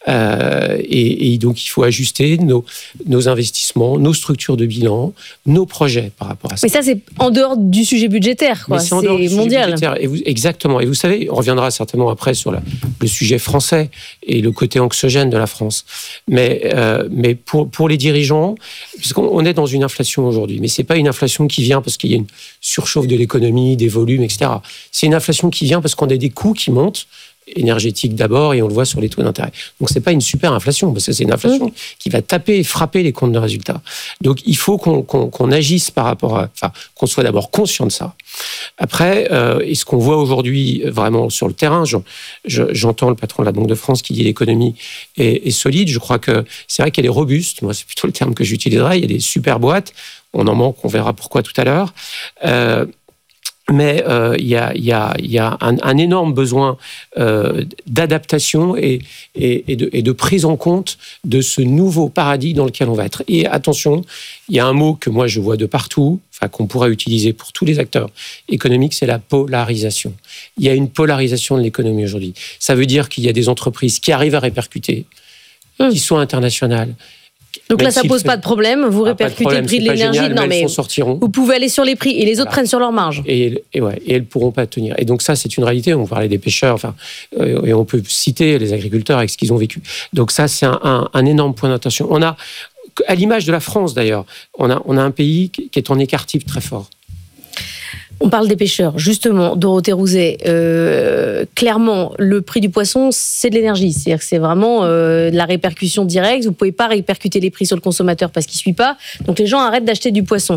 Et donc, il faut ajuster nos investissements, nos structures de bilan, nos projets par rapport à ça. Mais ça, c'est en dehors du sujet budgétaire, quoi. C'est mondial. Exactement. Et vous savez, on reviendra certainement après sur le sujet français et le côté anxiogène de la France. Mais pour les dirigeants, puisqu'on est dans une inflation aujourd'hui, mais c'est pas une inflation qui vient parce qu'il y a une surchauffe de l'économie, des volumes, etc. C'est une inflation qui vient parce qu'on a des coûts qui montent, énergétique d'abord, et on le voit sur les taux d'intérêt. Donc, c'est pas une super inflation, parce que c'est une inflation qui va taper et frapper les comptes de résultats. Donc, il faut qu'on agisse par rapport à... Enfin, qu'on soit d'abord conscient de ça. Après, et ce qu'on voit aujourd'hui vraiment sur le terrain, j'entends le patron de la Banque de France qui dit l'économie est solide. Je crois que c'est vrai qu'elle est robuste. Moi, c'est plutôt le terme que j'utiliserais. Il y a des super boîtes. On en manque, on verra pourquoi tout à l'heure. Mais il y a un énorme besoin d'adaptation et de prise en compte de ce nouveau paradigme dans lequel on va être. Et attention, il y a un mot que moi je vois de partout, qu'on pourrait utiliser pour tous les acteurs économiques, c'est la polarisation. Il y a une polarisation de l'économie aujourd'hui. Ça veut dire qu'il y a des entreprises qui arrivent à répercuter, qui sont internationales. Donc là, ça pose pas de problème. Vous répercutez le prix de l'énergie. Non, mais vous pouvez aller sur les prix et les autres prennent sur leur marge. Et elles pourront pas tenir. Et donc ça, c'est une réalité. On parlait des pêcheurs, et on peut citer les agriculteurs avec ce qu'ils ont vécu. Donc ça, c'est un énorme point d'attention. On a, à l'image de la France d'ailleurs, on a un pays qui est en écart type très fort. On parle des pêcheurs, justement, Dorothée Rouzet. Clairement, le prix du poisson, c'est de l'énergie. C'est-à-dire que c'est vraiment de la répercussion directe. Vous ne pouvez pas répercuter les prix sur le consommateur parce qu'il ne suit pas. Donc les gens arrêtent d'acheter du poisson.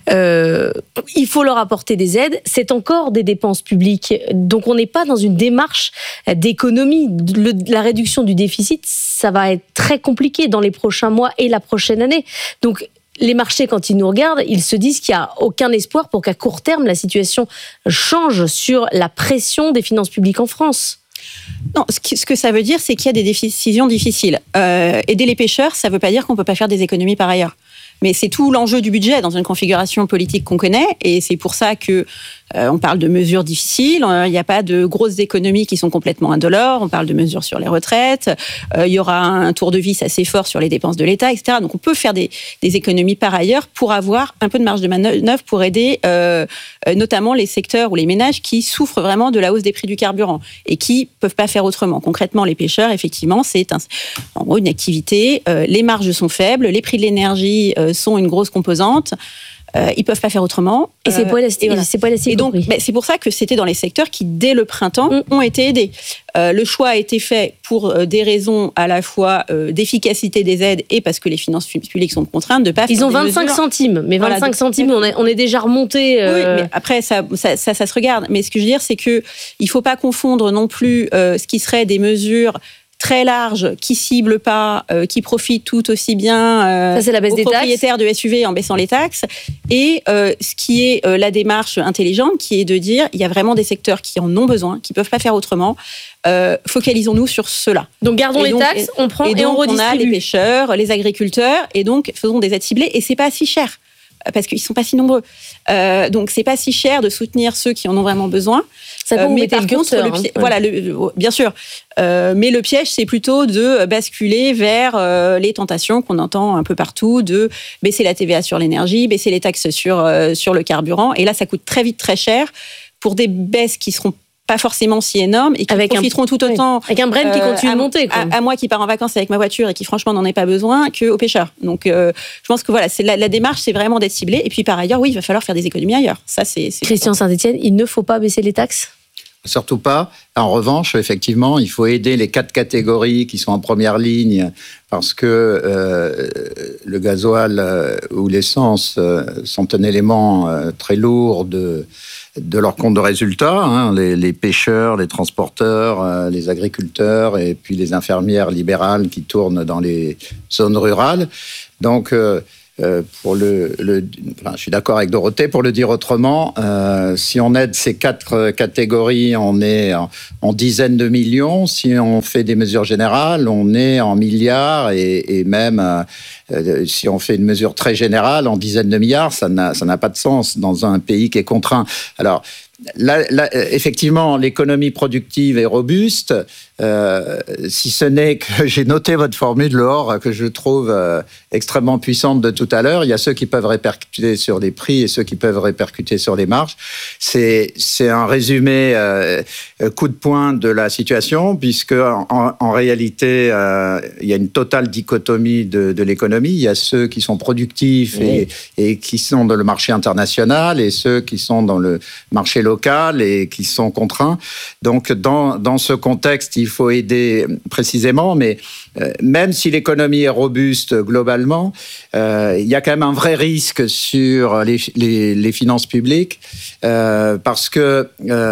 Il faut leur apporter des aides. C'est encore des dépenses publiques. Donc on n'est pas dans une démarche d'économie. La réduction du déficit, ça va être très compliqué dans les prochains mois et la prochaine année. Donc les marchés, quand ils nous regardent, ils se disent qu'il n'y a aucun espoir pour qu'à court terme, la situation change sur la pression des finances publiques en France. Non, ce que ça veut dire, c'est qu'il y a des décisions difficiles. Aider les pêcheurs, ça ne veut pas dire qu'on ne peut pas faire des économies par ailleurs. Mais c'est tout l'enjeu du budget dans une configuration politique qu'on connaît, et c'est pour ça que on parle de mesures difficiles. Il n'y a pas de grosses économies qui sont complètement indolores. On parle de mesures sur les retraites. Il y aura un tour de vis assez fort sur les dépenses de l'État, etc. Donc on peut faire des économies par ailleurs pour avoir un peu de marge de manœuvre pour aider notamment les secteurs ou les ménages qui souffrent vraiment de la hausse des prix du carburant et qui peuvent pas faire autrement. Concrètement, les pêcheurs, effectivement, c'est en gros une activité. Les marges sont faibles, les prix de l'énergie sont une grosse composante. Ils peuvent pas faire autrement. Et c'est pas élastique. Et donc, c'est pour ça que c'était dans les secteurs qui, dès le printemps, ont été aidés. Le choix a été fait pour des raisons à la fois d'efficacité des aides et parce que les finances publiques sont contraintes de pas faire. Ils ont 25 centimes, mais 25 centimes, on est déjà remonté. Oui, mais après ça se regarde. Mais ce que je veux dire, c'est que il faut pas confondre non plus ce qui serait des mesures très large, qui cible pas, qui profite tout aussi bien ça, c'est la baisse aux des propriétaires de SUV en baissant les taxes, et ce qui est la démarche intelligente, qui est de dire il y a vraiment des secteurs qui en ont besoin, qui peuvent pas faire autrement. Focalisons-nous sur cela. Donc gardons les taxes, on prend et on redistribue. On a les pêcheurs, les agriculteurs, et donc faisons des aides ciblées, et c'est pas si cher. parce qu'ils sont pas si nombreux. Donc c'est pas si cher de soutenir ceux qui en ont vraiment besoin. Ça peut mais par le contre, curseur, voilà, bien sûr. Mais le piège, c'est plutôt de basculer vers les tentations qu'on entend un peu partout, de baisser la TVA sur l'énergie, baisser les taxes sur le carburant. Et là, ça coûte très vite très cher pour des baisses qui seront pas forcement si énormes et qui profiteront tout autant avec un Brent qui continue de monter, quoi. À moi qui pars en vacances avec ma voiture et qui franchement n'en ai pas besoin, qu'aux pêcheurs. Donc je pense que voilà, c'est la démarche, c'est vraiment d'être ciblé. Et puis par ailleurs, oui, il va falloir faire des économies ailleurs. Ça, c'est Christian Saint-Etienne, il ne faut pas baisser les taxes? Surtout pas. En revanche, effectivement, il faut aider les 4 catégories qui sont en première ligne parce que le gasoil ou l'essence sont un élément très lourd de leur compte de résultat. Hein, les pêcheurs, les transporteurs, les agriculteurs et puis les infirmières libérales qui tournent dans les zones rurales. Donc, je suis d'accord avec Dorothée. Pour le dire autrement, si on aide ces 4 catégories, on est en dizaines de millions. Si on fait des mesures générales, on est en milliards et même si on fait une mesure très générale, en dizaines de milliards, ça n'a pas de sens dans un pays qui est contraint. Alors, là, effectivement, l'économie productive est robuste, si ce n'est que j'ai noté votre formule, Laure, que je trouve extrêmement puissante de tout à l'heure. Il y a ceux qui peuvent répercuter sur les prix et ceux qui peuvent répercuter sur les marges. C'est un résumé coup de poing de la situation, puisque en réalité, il y a une totale dichotomie de l'économie. Il y a ceux qui sont productifs et qui sont dans le marché international et ceux qui sont dans le marché local et qui sont contraints. Donc, dans ce contexte, il faut aider précisément, mais même si l'économie est robuste globalement, il y a quand même un vrai risque sur les finances publiques parce que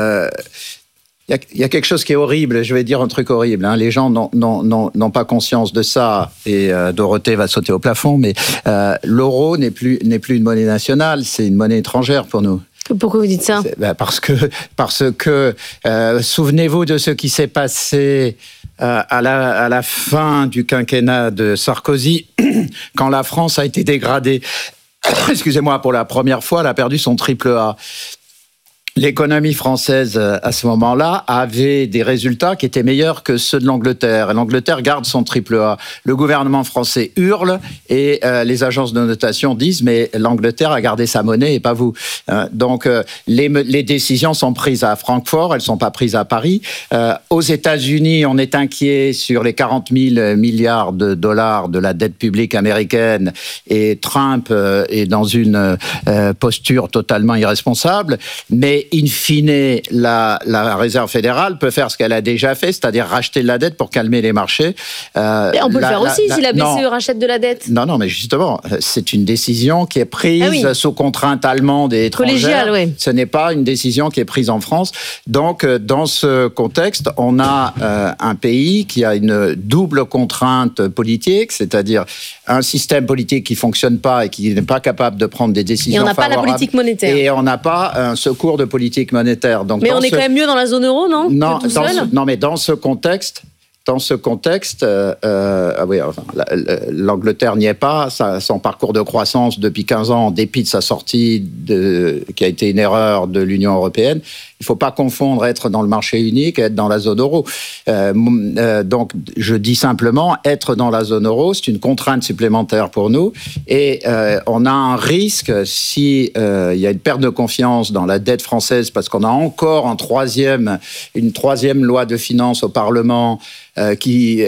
il y a quelque chose qui est horrible, je vais dire un truc horrible, hein. Les gens n'ont pas conscience de ça, et Dorothée va sauter au plafond, mais l'euro n'est plus une monnaie nationale, c'est une monnaie étrangère pour nous. Pourquoi vous dites ça ? Parce que souvenez-vous de ce qui s'est passé à la fin du quinquennat de Sarkozy, quand la France a été dégradée, excusez-moi, pour la première fois, elle a perdu son triple A. L'économie française, à ce moment-là, avait des résultats qui étaient meilleurs que ceux de l'Angleterre. Et l'Angleterre garde son triple A. Le gouvernement français hurle et les agences de notation disent « mais l'Angleterre a gardé sa monnaie et pas vous ». Donc, les décisions sont prises à Francfort, elles ne sont pas prises à Paris. Aux États-Unis, on est inquiet sur les 40 000 milliards de dollars de la dette publique américaine et Trump est dans une posture totalement irresponsable. Mais in fine, la Réserve fédérale peut faire ce qu'elle a déjà fait, c'est-à-dire racheter de la dette pour calmer les marchés. Et on peut le faire aussi si la BCE rachète de la dette. Non, mais justement, c'est une décision qui est prise sous contrainte allemande et étrangère. Collégiale, oui. Ce n'est pas une décision qui est prise en France. Donc, dans ce contexte, on a un pays qui a une double contrainte politique, c'est-à-dire un système politique qui ne fonctionne pas et qui n'est pas capable de prendre des décisions favorables. Et on n'a pas la politique monétaire. Et on n'a pas un secours de politique monétaire. Donc, mais on est quand même mieux dans la zone euro, non? Non, mais dans ce contexte, l'Angleterre n'y est pas. Son parcours de croissance depuis 15 ans, en dépit de sa sortie, qui a été une erreur de l'Union européenne. Il ne faut pas confondre être dans le marché unique et être dans la zone euro. Donc, je dis simplement, être dans la zone euro, c'est une contrainte supplémentaire pour nous. Et on a un risque, si il y a une perte de confiance dans la dette française, parce qu'on a encore une troisième loi de finances au Parlement qui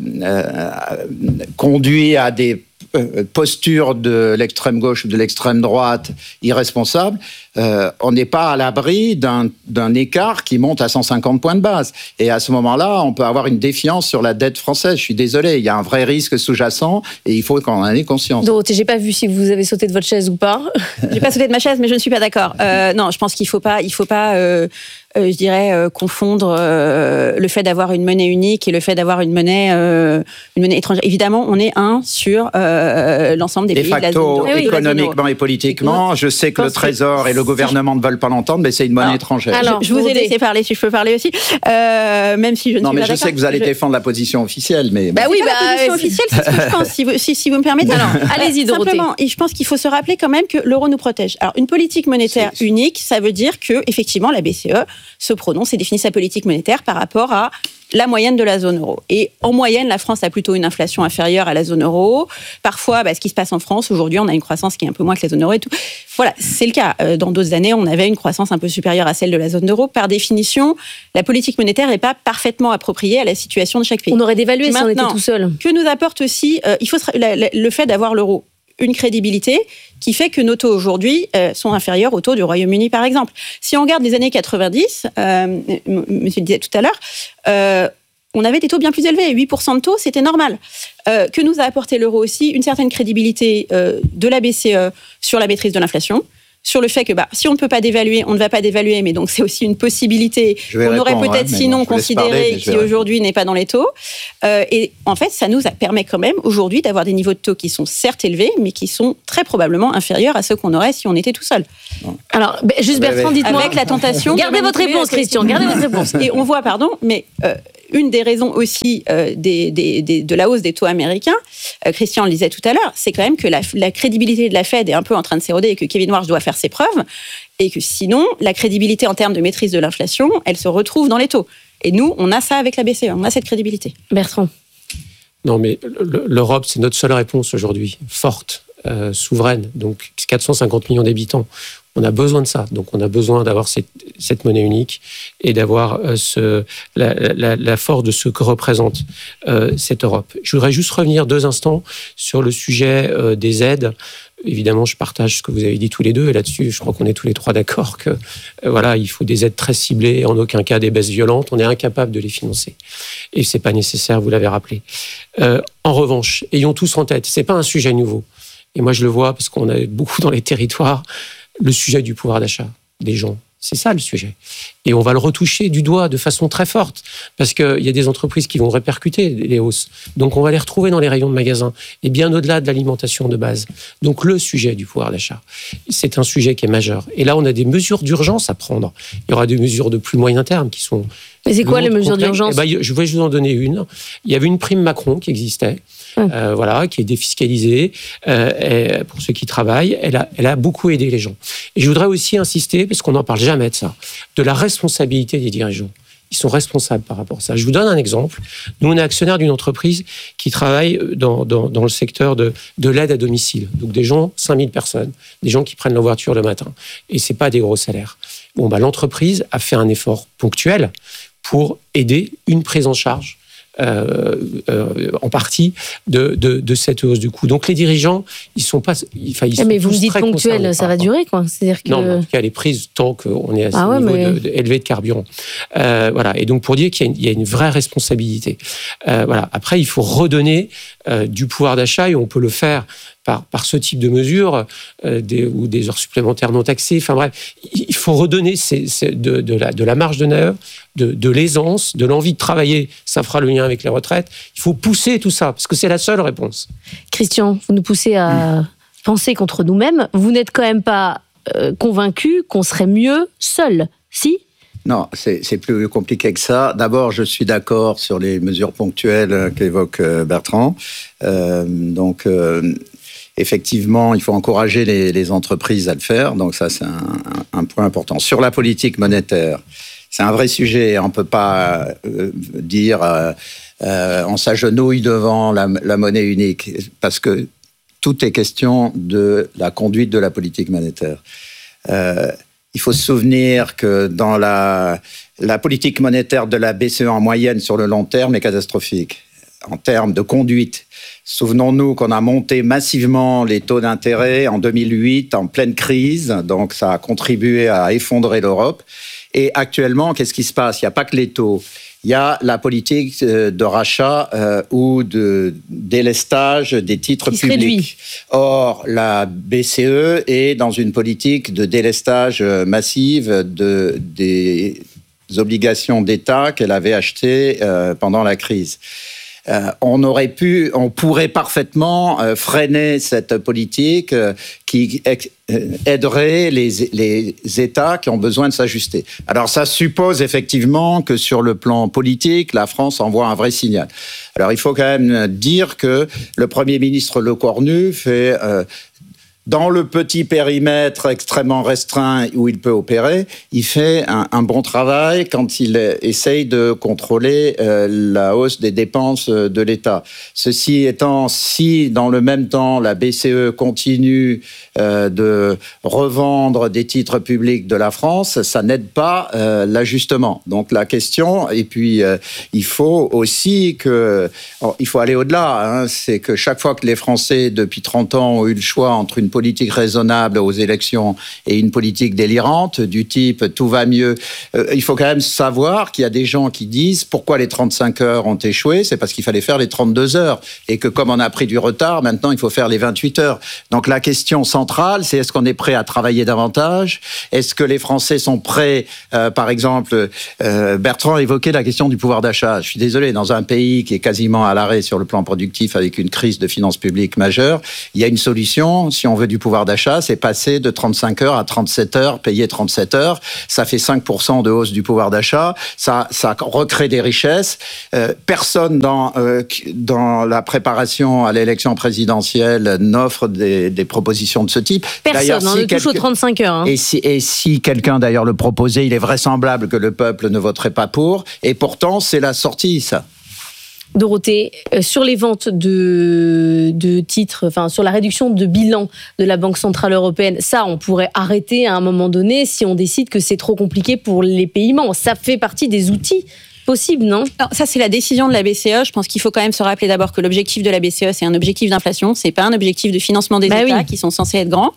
conduit à des postures de l'extrême gauche ou de l'extrême droite irresponsables, on n'est pas à l'abri d'un écart qui monte à 150 points de base. Et à ce moment-là, on peut avoir une défiance sur la dette française. Je suis désolé, il y a un vrai risque sous-jacent et il faut qu'on en ait conscience. Dorothée, j'ai pas vu si vous avez sauté de votre chaise ou pas. J'ai pas sauté de ma chaise, mais je ne suis pas d'accord. Non, je pense qu'il faut pas je dirais, confondre le fait d'avoir une monnaie unique et le fait d'avoir une monnaie étrangère. Évidemment, on est sur l'ensemble des pays de la zone euro. Économiquement et politiquement, je sais que le Trésor et le gouvernement ne veulent pas l'entendre, mais c'est une monnaie étrangère. Alors, je vous ai laissé parler, si je peux parler aussi, même si je ne suis pas d'accord. Je sais que vous allez défendre la position officielle, mais... la position officielle, c'est ce que je pense, si vous me permettez. Alors, allez-y, Dorothée. Simplement, je pense qu'il faut se rappeler quand même que l'euro nous protège. Alors, une politique monétaire unique, ça veut dire que, effectivement, la BCE se prononce et définit sa politique monétaire par rapport à la moyenne de la zone euro. Et en moyenne, la France a plutôt une inflation inférieure à la zone euro. Parfois, ce qui se passe en France, aujourd'hui, on a une croissance qui est un peu moins que la zone euro et tout. Voilà, c'est le cas. Dans d'autres années, on avait une croissance un peu supérieure à celle de la zone euro. Par définition, la politique monétaire n'est pas parfaitement appropriée à la situation de chaque pays. On aurait dévalué si on était tout seul. Que nous apporte aussi le fait d'avoir l'euro une crédibilité qui fait que nos taux aujourd'hui sont inférieurs aux taux du Royaume-Uni, par exemple. Si on regarde les années 90, monsieur le disait tout à l'heure, on avait des taux bien plus élevés. 8% de taux, c'était normal. Que nous a apporté l'euro aussi une certaine crédibilité de la BCE sur la maîtrise de l'inflation, sur le fait que si on ne peut pas dévaluer, on ne va pas dévaluer, mais donc c'est aussi une possibilité qu'on aurait peut-être sinon considéré qui aujourd'hui n'est pas dans les taux. Et en fait, ça nous permet quand même aujourd'hui d'avoir des niveaux de taux qui sont certes élevés, mais qui sont très probablement inférieurs à ceux qu'on aurait si on était tout seul. Alors, juste Bertrand, dites-moi. Avec la tentation... Gardez votre réponse, Christian, gardez votre réponse. Et on voit, mais... une des raisons aussi de la hausse des taux américains, Christian le disait tout à l'heure, c'est quand même que la crédibilité de la Fed est un peu en train de s'éroder et que Kevin Warsh doit faire ses preuves, et que sinon, la crédibilité en termes de maîtrise de l'inflation, elle se retrouve dans les taux. Et nous, on a ça avec la BCE, on a cette crédibilité. Bertrand. Non, mais l'Europe, c'est notre seule réponse aujourd'hui, forte, souveraine, donc 450 millions d'habitants. On a besoin de ça, donc on a besoin d'avoir cette monnaie unique et d'avoir la force de ce que représente cette Europe. Je voudrais juste revenir 2 instants sur le sujet des aides. Évidemment, je partage ce que vous avez dit tous les deux, et là-dessus, je crois qu'on est tous les 3 d'accord que il faut des aides très ciblées, en aucun cas des baisses violentes. On est incapable de les financer, et c'est pas nécessaire. Vous l'avez rappelé. En revanche, ayons tous en tête, c'est pas un sujet nouveau. Et moi, je le vois parce qu'on a beaucoup dans les territoires. Le sujet du pouvoir d'achat des gens, c'est ça le sujet. Et on va le retoucher du doigt de façon très forte, parce qu'il y a des entreprises qui vont répercuter les hausses. Donc on va les retrouver dans les rayons de magasins, et bien au-delà de l'alimentation de base. Donc le sujet du pouvoir d'achat, c'est un sujet qui est majeur. Et là, on a des mesures d'urgence à prendre. Il y aura des mesures de plus moyen terme qui sont... Mais c'est quoi les mesures d'urgence ? Je vais vous en donner une. Il y avait une prime Macron qui existait, qui est défiscalisée pour ceux qui travaillent. Elle a beaucoup aidé les gens. Et je voudrais aussi insister, parce qu'on n'en parle jamais de ça, de la responsabilité des dirigeants. Ils sont responsables par rapport à ça. Je vous donne un exemple. Nous, on est actionnaire d'une entreprise qui travaille dans le secteur de l'aide à domicile. Donc des gens, 5000 personnes, des gens qui prennent leur voiture le matin. Et c'est pas des gros salaires. L'entreprise a fait un effort ponctuel pour aider une prise en charge en partie de cette hausse du coût. Donc les dirigeants, ils sont pas... mais vous me dites ponctuel, ça va durer, quoi. C'est-à-dire que... Non, en tout cas, elle est prise tant qu'on est à ce niveau élevé de carburant. Et donc pour dire qu'il y a une vraie responsabilité. Après, il faut redonner du pouvoir d'achat, et on peut le faire par ce type de mesures, ou des heures supplémentaires non taxées. Enfin bref, il faut redonner de la marge de manœuvre, de l'aisance, de l'envie de travailler. Ça fera le lien avec les retraites. Il faut pousser tout ça, parce que c'est la seule réponse. Christian, vous nous poussez à penser contre nous-mêmes. Vous n'êtes quand même pas convaincu qu'on serait mieux seul, si ? Non, c'est plus compliqué que ça. D'abord, je suis d'accord sur les mesures ponctuelles qu'évoque Bertrand. Effectivement, il faut encourager les entreprises à le faire. Donc ça, c'est un point important. Sur la politique monétaire, c'est un vrai sujet. On ne peut pas dire on s'agenouille devant la monnaie unique, parce que tout est question de la conduite de la politique monétaire. Il faut se souvenir que dans la politique monétaire de la BCE en moyenne sur le long terme est catastrophique en termes de conduite. Souvenons-nous qu'on a monté massivement les taux d'intérêt en 2008, en pleine crise, donc ça a contribué à effondrer l'Europe. Et actuellement, qu'est-ce qui se passe ? Il n'y a pas que les taux. Il y a la politique de rachat ou de délestage des titres publics. Or, la BCE est dans une politique de délestage massive des obligations d'État qu'elle avait achetées pendant la crise. On pourrait parfaitement freiner cette politique qui aiderait les États qui ont besoin de s'ajuster. Alors ça suppose effectivement que sur le plan politique, la France envoie un vrai signal. Alors il faut quand même dire que le Premier ministre Lecornu fait... dans le petit périmètre extrêmement restreint où il peut opérer, il fait un bon travail quand il essaye de contrôler la hausse des dépenses de l'État. Ceci étant, si dans le même temps la BCE continue de revendre des titres publics de la France, ça n'aide pas l'ajustement. Donc la question, et puis il faut aussi il faut aller au-delà, c'est que chaque fois que les Français depuis 30 ans ont eu le choix entre une politique raisonnable aux élections et une politique délirante du type tout va mieux. Il faut quand même savoir qu'il y a des gens qui disent pourquoi les 35 heures ont échoué, c'est parce qu'il fallait faire les 32 heures et que comme on a pris du retard, maintenant il faut faire les 28 heures. Donc la question centrale, c'est est-ce qu'on est prêt à travailler davantage ? Est-ce que les Français sont prêts, par exemple, Bertrand évoquait la question du pouvoir d'achat. Je suis désolé, dans un pays qui est quasiment à l'arrêt sur le plan productif avec une crise de finances publiques majeure, il y a une solution, si on veut du pouvoir d'achat, c'est passer de 35 heures à 37 heures, payer 37 heures. Ça fait 5% de hausse du pouvoir d'achat. Ça recrée des richesses. Personne dans la préparation à l'élection présidentielle n'offre des propositions de ce type. Personne, on touche aux 35 heures. Et si quelqu'un d'ailleurs le proposait, il est vraisemblable que le peuple ne voterait pas pour. Et pourtant, c'est la sortie, ça. Dorothée, sur les ventes de titres, enfin sur la réduction de bilan de la Banque Centrale Européenne, ça on pourrait arrêter à un moment donné si on décide que c'est trop compliqué pour les pays membres. Ça fait partie des outils possibles, non ? Alors, ça c'est la décision de la BCE. Je pense qu'il faut quand même se rappeler d'abord que l'objectif de la BCE c'est un objectif d'inflation, c'est pas un objectif de financement des États qui sont censés être grands.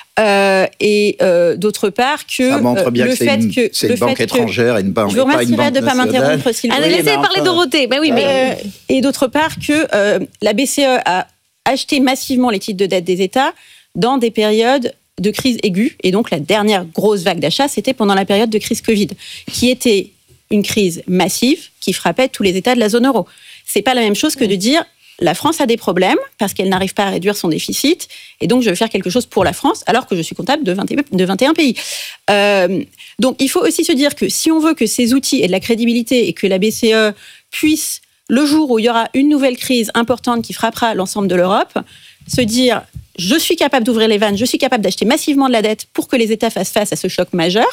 D'autre part que ça montre bien que c'est une banque étrangère et une banque. Je vous remercierai de ne pas m'interrompre s'il vous plaît. Allez, laissez parler Dorothée. Ben oui, mais et d'autre part que la BCE a acheté massivement les titres de dette des États dans des périodes de crise aiguë, et donc la dernière grosse vague d'achat c'était pendant la période de crise Covid, qui était une crise massive qui frappait tous les États de la zone euro. C'est pas la même chose que de dire la France a des problèmes parce qu'elle n'arrive pas à réduire son déficit et donc je vais faire quelque chose pour la France alors que je suis comptable de 21 pays. Donc il faut aussi se dire que si on veut que ces outils aient de la crédibilité et que la BCE puisse, le jour où il y aura une nouvelle crise importante qui frappera l'ensemble de l'Europe, se dire je suis capable d'ouvrir les vannes, je suis capable d'acheter massivement de la dette pour que les États fassent face à ce choc majeur,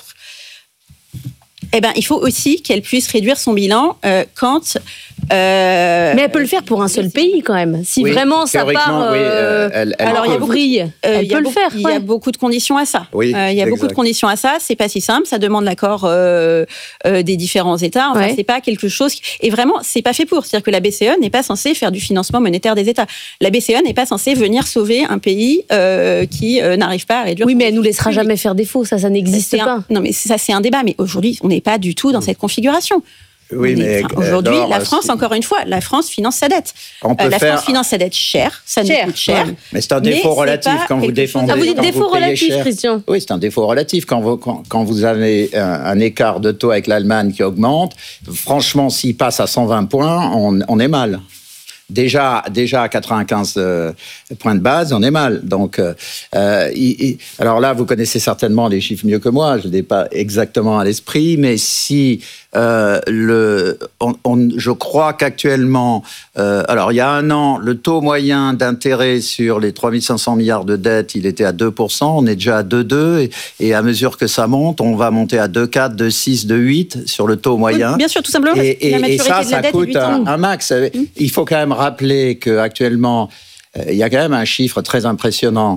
eh ben, il faut aussi qu'elle puisse réduire son bilan quand... Mais elle peut le faire pour un seul pays quand même. Si vraiment ça part alors, il y a beaucoup, il y a beaucoup de conditions à ça. Oui, il y a beaucoup de conditions à ça. C'est pas si simple. Ça demande l'accord des différents États. Enfin, c'est pas quelque chose... Et vraiment, c'est pas fait pour. C'est-à-dire que la BCE n'est pas censée faire du financement monétaire des États. La BCE n'est pas censée venir sauver un pays qui n'arrive pas à réduire... Oui, mais elle nous laissera jamais faire défaut. Ça n'existe pas. Non, mais ça, c'est un débat. Mais aujourd'hui, on n'est pas du tout dans cette configuration. Oui, mais aujourd'hui, la France, encore une fois, la France finance sa dette. France finance sa dette cher, ça nous coûte cher. Mais c'est un défaut relatif quand vous défendez. Ah, vous dites défaut relatif, Christian. Oui, c'est un défaut relatif. Quand vous avez un écart de taux avec l'Allemagne qui augmente, franchement, s'il passe à 120 points, on est mal. Déjà à 95 points de base, on est mal. Donc, alors là, vous connaissez certainement les chiffres mieux que moi. Je ne l'ai pas exactement à l'esprit, mais si je crois qu'actuellement, alors il y a un an, le taux moyen d'intérêt sur les 3500 milliards de dettes, il était à 2%. On est déjà à 2,2 et à mesure que ça monte, on va monter à 2,4, 2,6, 2,8 sur le taux moyen. Oui, bien sûr, tout simplement. Et ça coûte un max. Il faut quand même rappeler qu'actuellement, il y a quand même un chiffre très impressionnant.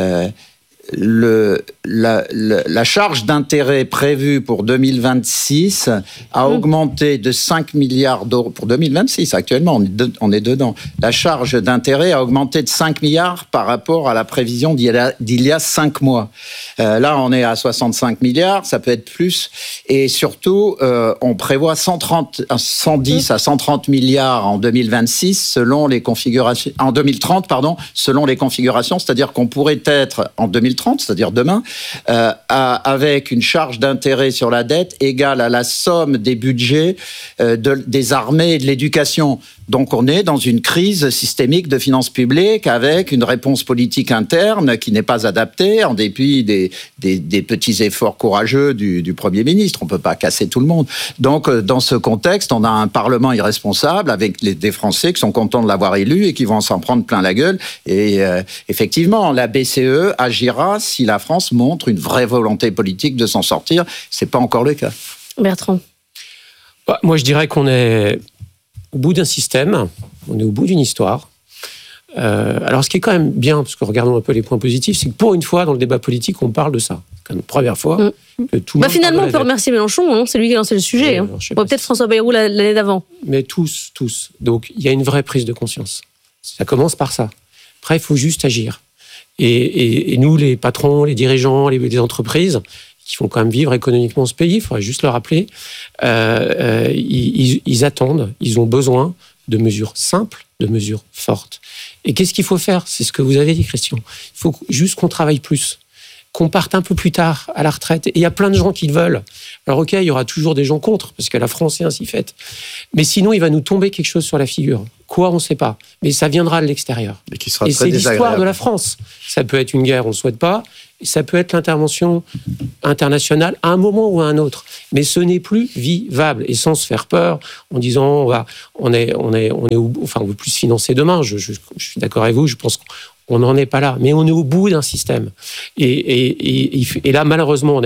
La charge d'intérêt prévue pour 2026 a augmenté de 5 milliards d'euros. Pour 2026, actuellement, on est dedans. La charge d'intérêt a augmenté de 5 milliards par rapport à la prévision d'il y a 5 mois. Là, on est à 65 milliards, ça peut être plus. Et surtout, on prévoit 110 à 130 milliards en 2026, selon les configurations. En 2030, pardon, selon les configurations. C'est-à-dire qu'on pourrait être, en 2026, 2030, c'est-à-dire demain, avec une charge d'intérêt sur la dette égale à la somme des budgets des armées et de l'éducation. Donc on est dans une crise systémique de finances publiques avec une réponse politique interne qui n'est pas adaptée en dépit des petits efforts courageux du Premier ministre. On ne peut pas casser tout le monde. Donc dans ce contexte, on a un Parlement irresponsable avec des Français qui sont contents de l'avoir élu et qui vont s'en prendre plein la gueule. Et effectivement, la BCE agira si la France montre une vraie volonté politique de s'en sortir. Ce n'est pas encore le cas. Bertrand. Moi, je dirais qu'on est au bout d'un système, on est au bout d'une histoire. Alors, ce qui est quand même bien, parce que regardons un peu les points positifs, c'est que pour une fois, dans le débat politique, on parle de ça. C'est quand même la première fois que tout le monde finalement, parle de la on peut remercier Mélenchon, hein, c'est lui qui a lancé le sujet. Peut-être François Bayrou l'année d'avant. Mais tous. Donc, il y a une vraie prise de conscience. Ça commence par ça. Après, il faut juste agir. Et nous, les patrons, les dirigeants, les entreprises, qui font quand même vivre économiquement ce pays, il faudrait juste le rappeler, ils attendent, ils ont besoin de mesures simples, de mesures fortes. Et qu'est-ce qu'il faut faire ? C'est ce que vous avez dit, Christian. Il faut juste qu'on travaille plus, qu'on parte un peu plus tard à la retraite. Et il y a plein de gens qui le veulent. Alors ok, il y aura toujours des gens contre, parce que la France est ainsi faite. Mais sinon, il va nous tomber quelque chose sur la figure. Quoi, on ne sait pas. Mais ça viendra de l'extérieur. Et c'est l'histoire de la France. Ça peut être une guerre, on ne le souhaite pas. Ça peut être l'intervention internationale à un moment ou à un autre. Mais ce n'est plus vivable. Et sans se faire peur, en disant on veut plus se financer demain. Je suis d'accord avec vous, je pense qu'on n'en est pas là. Mais on est au bout d'un système. Et là, malheureusement,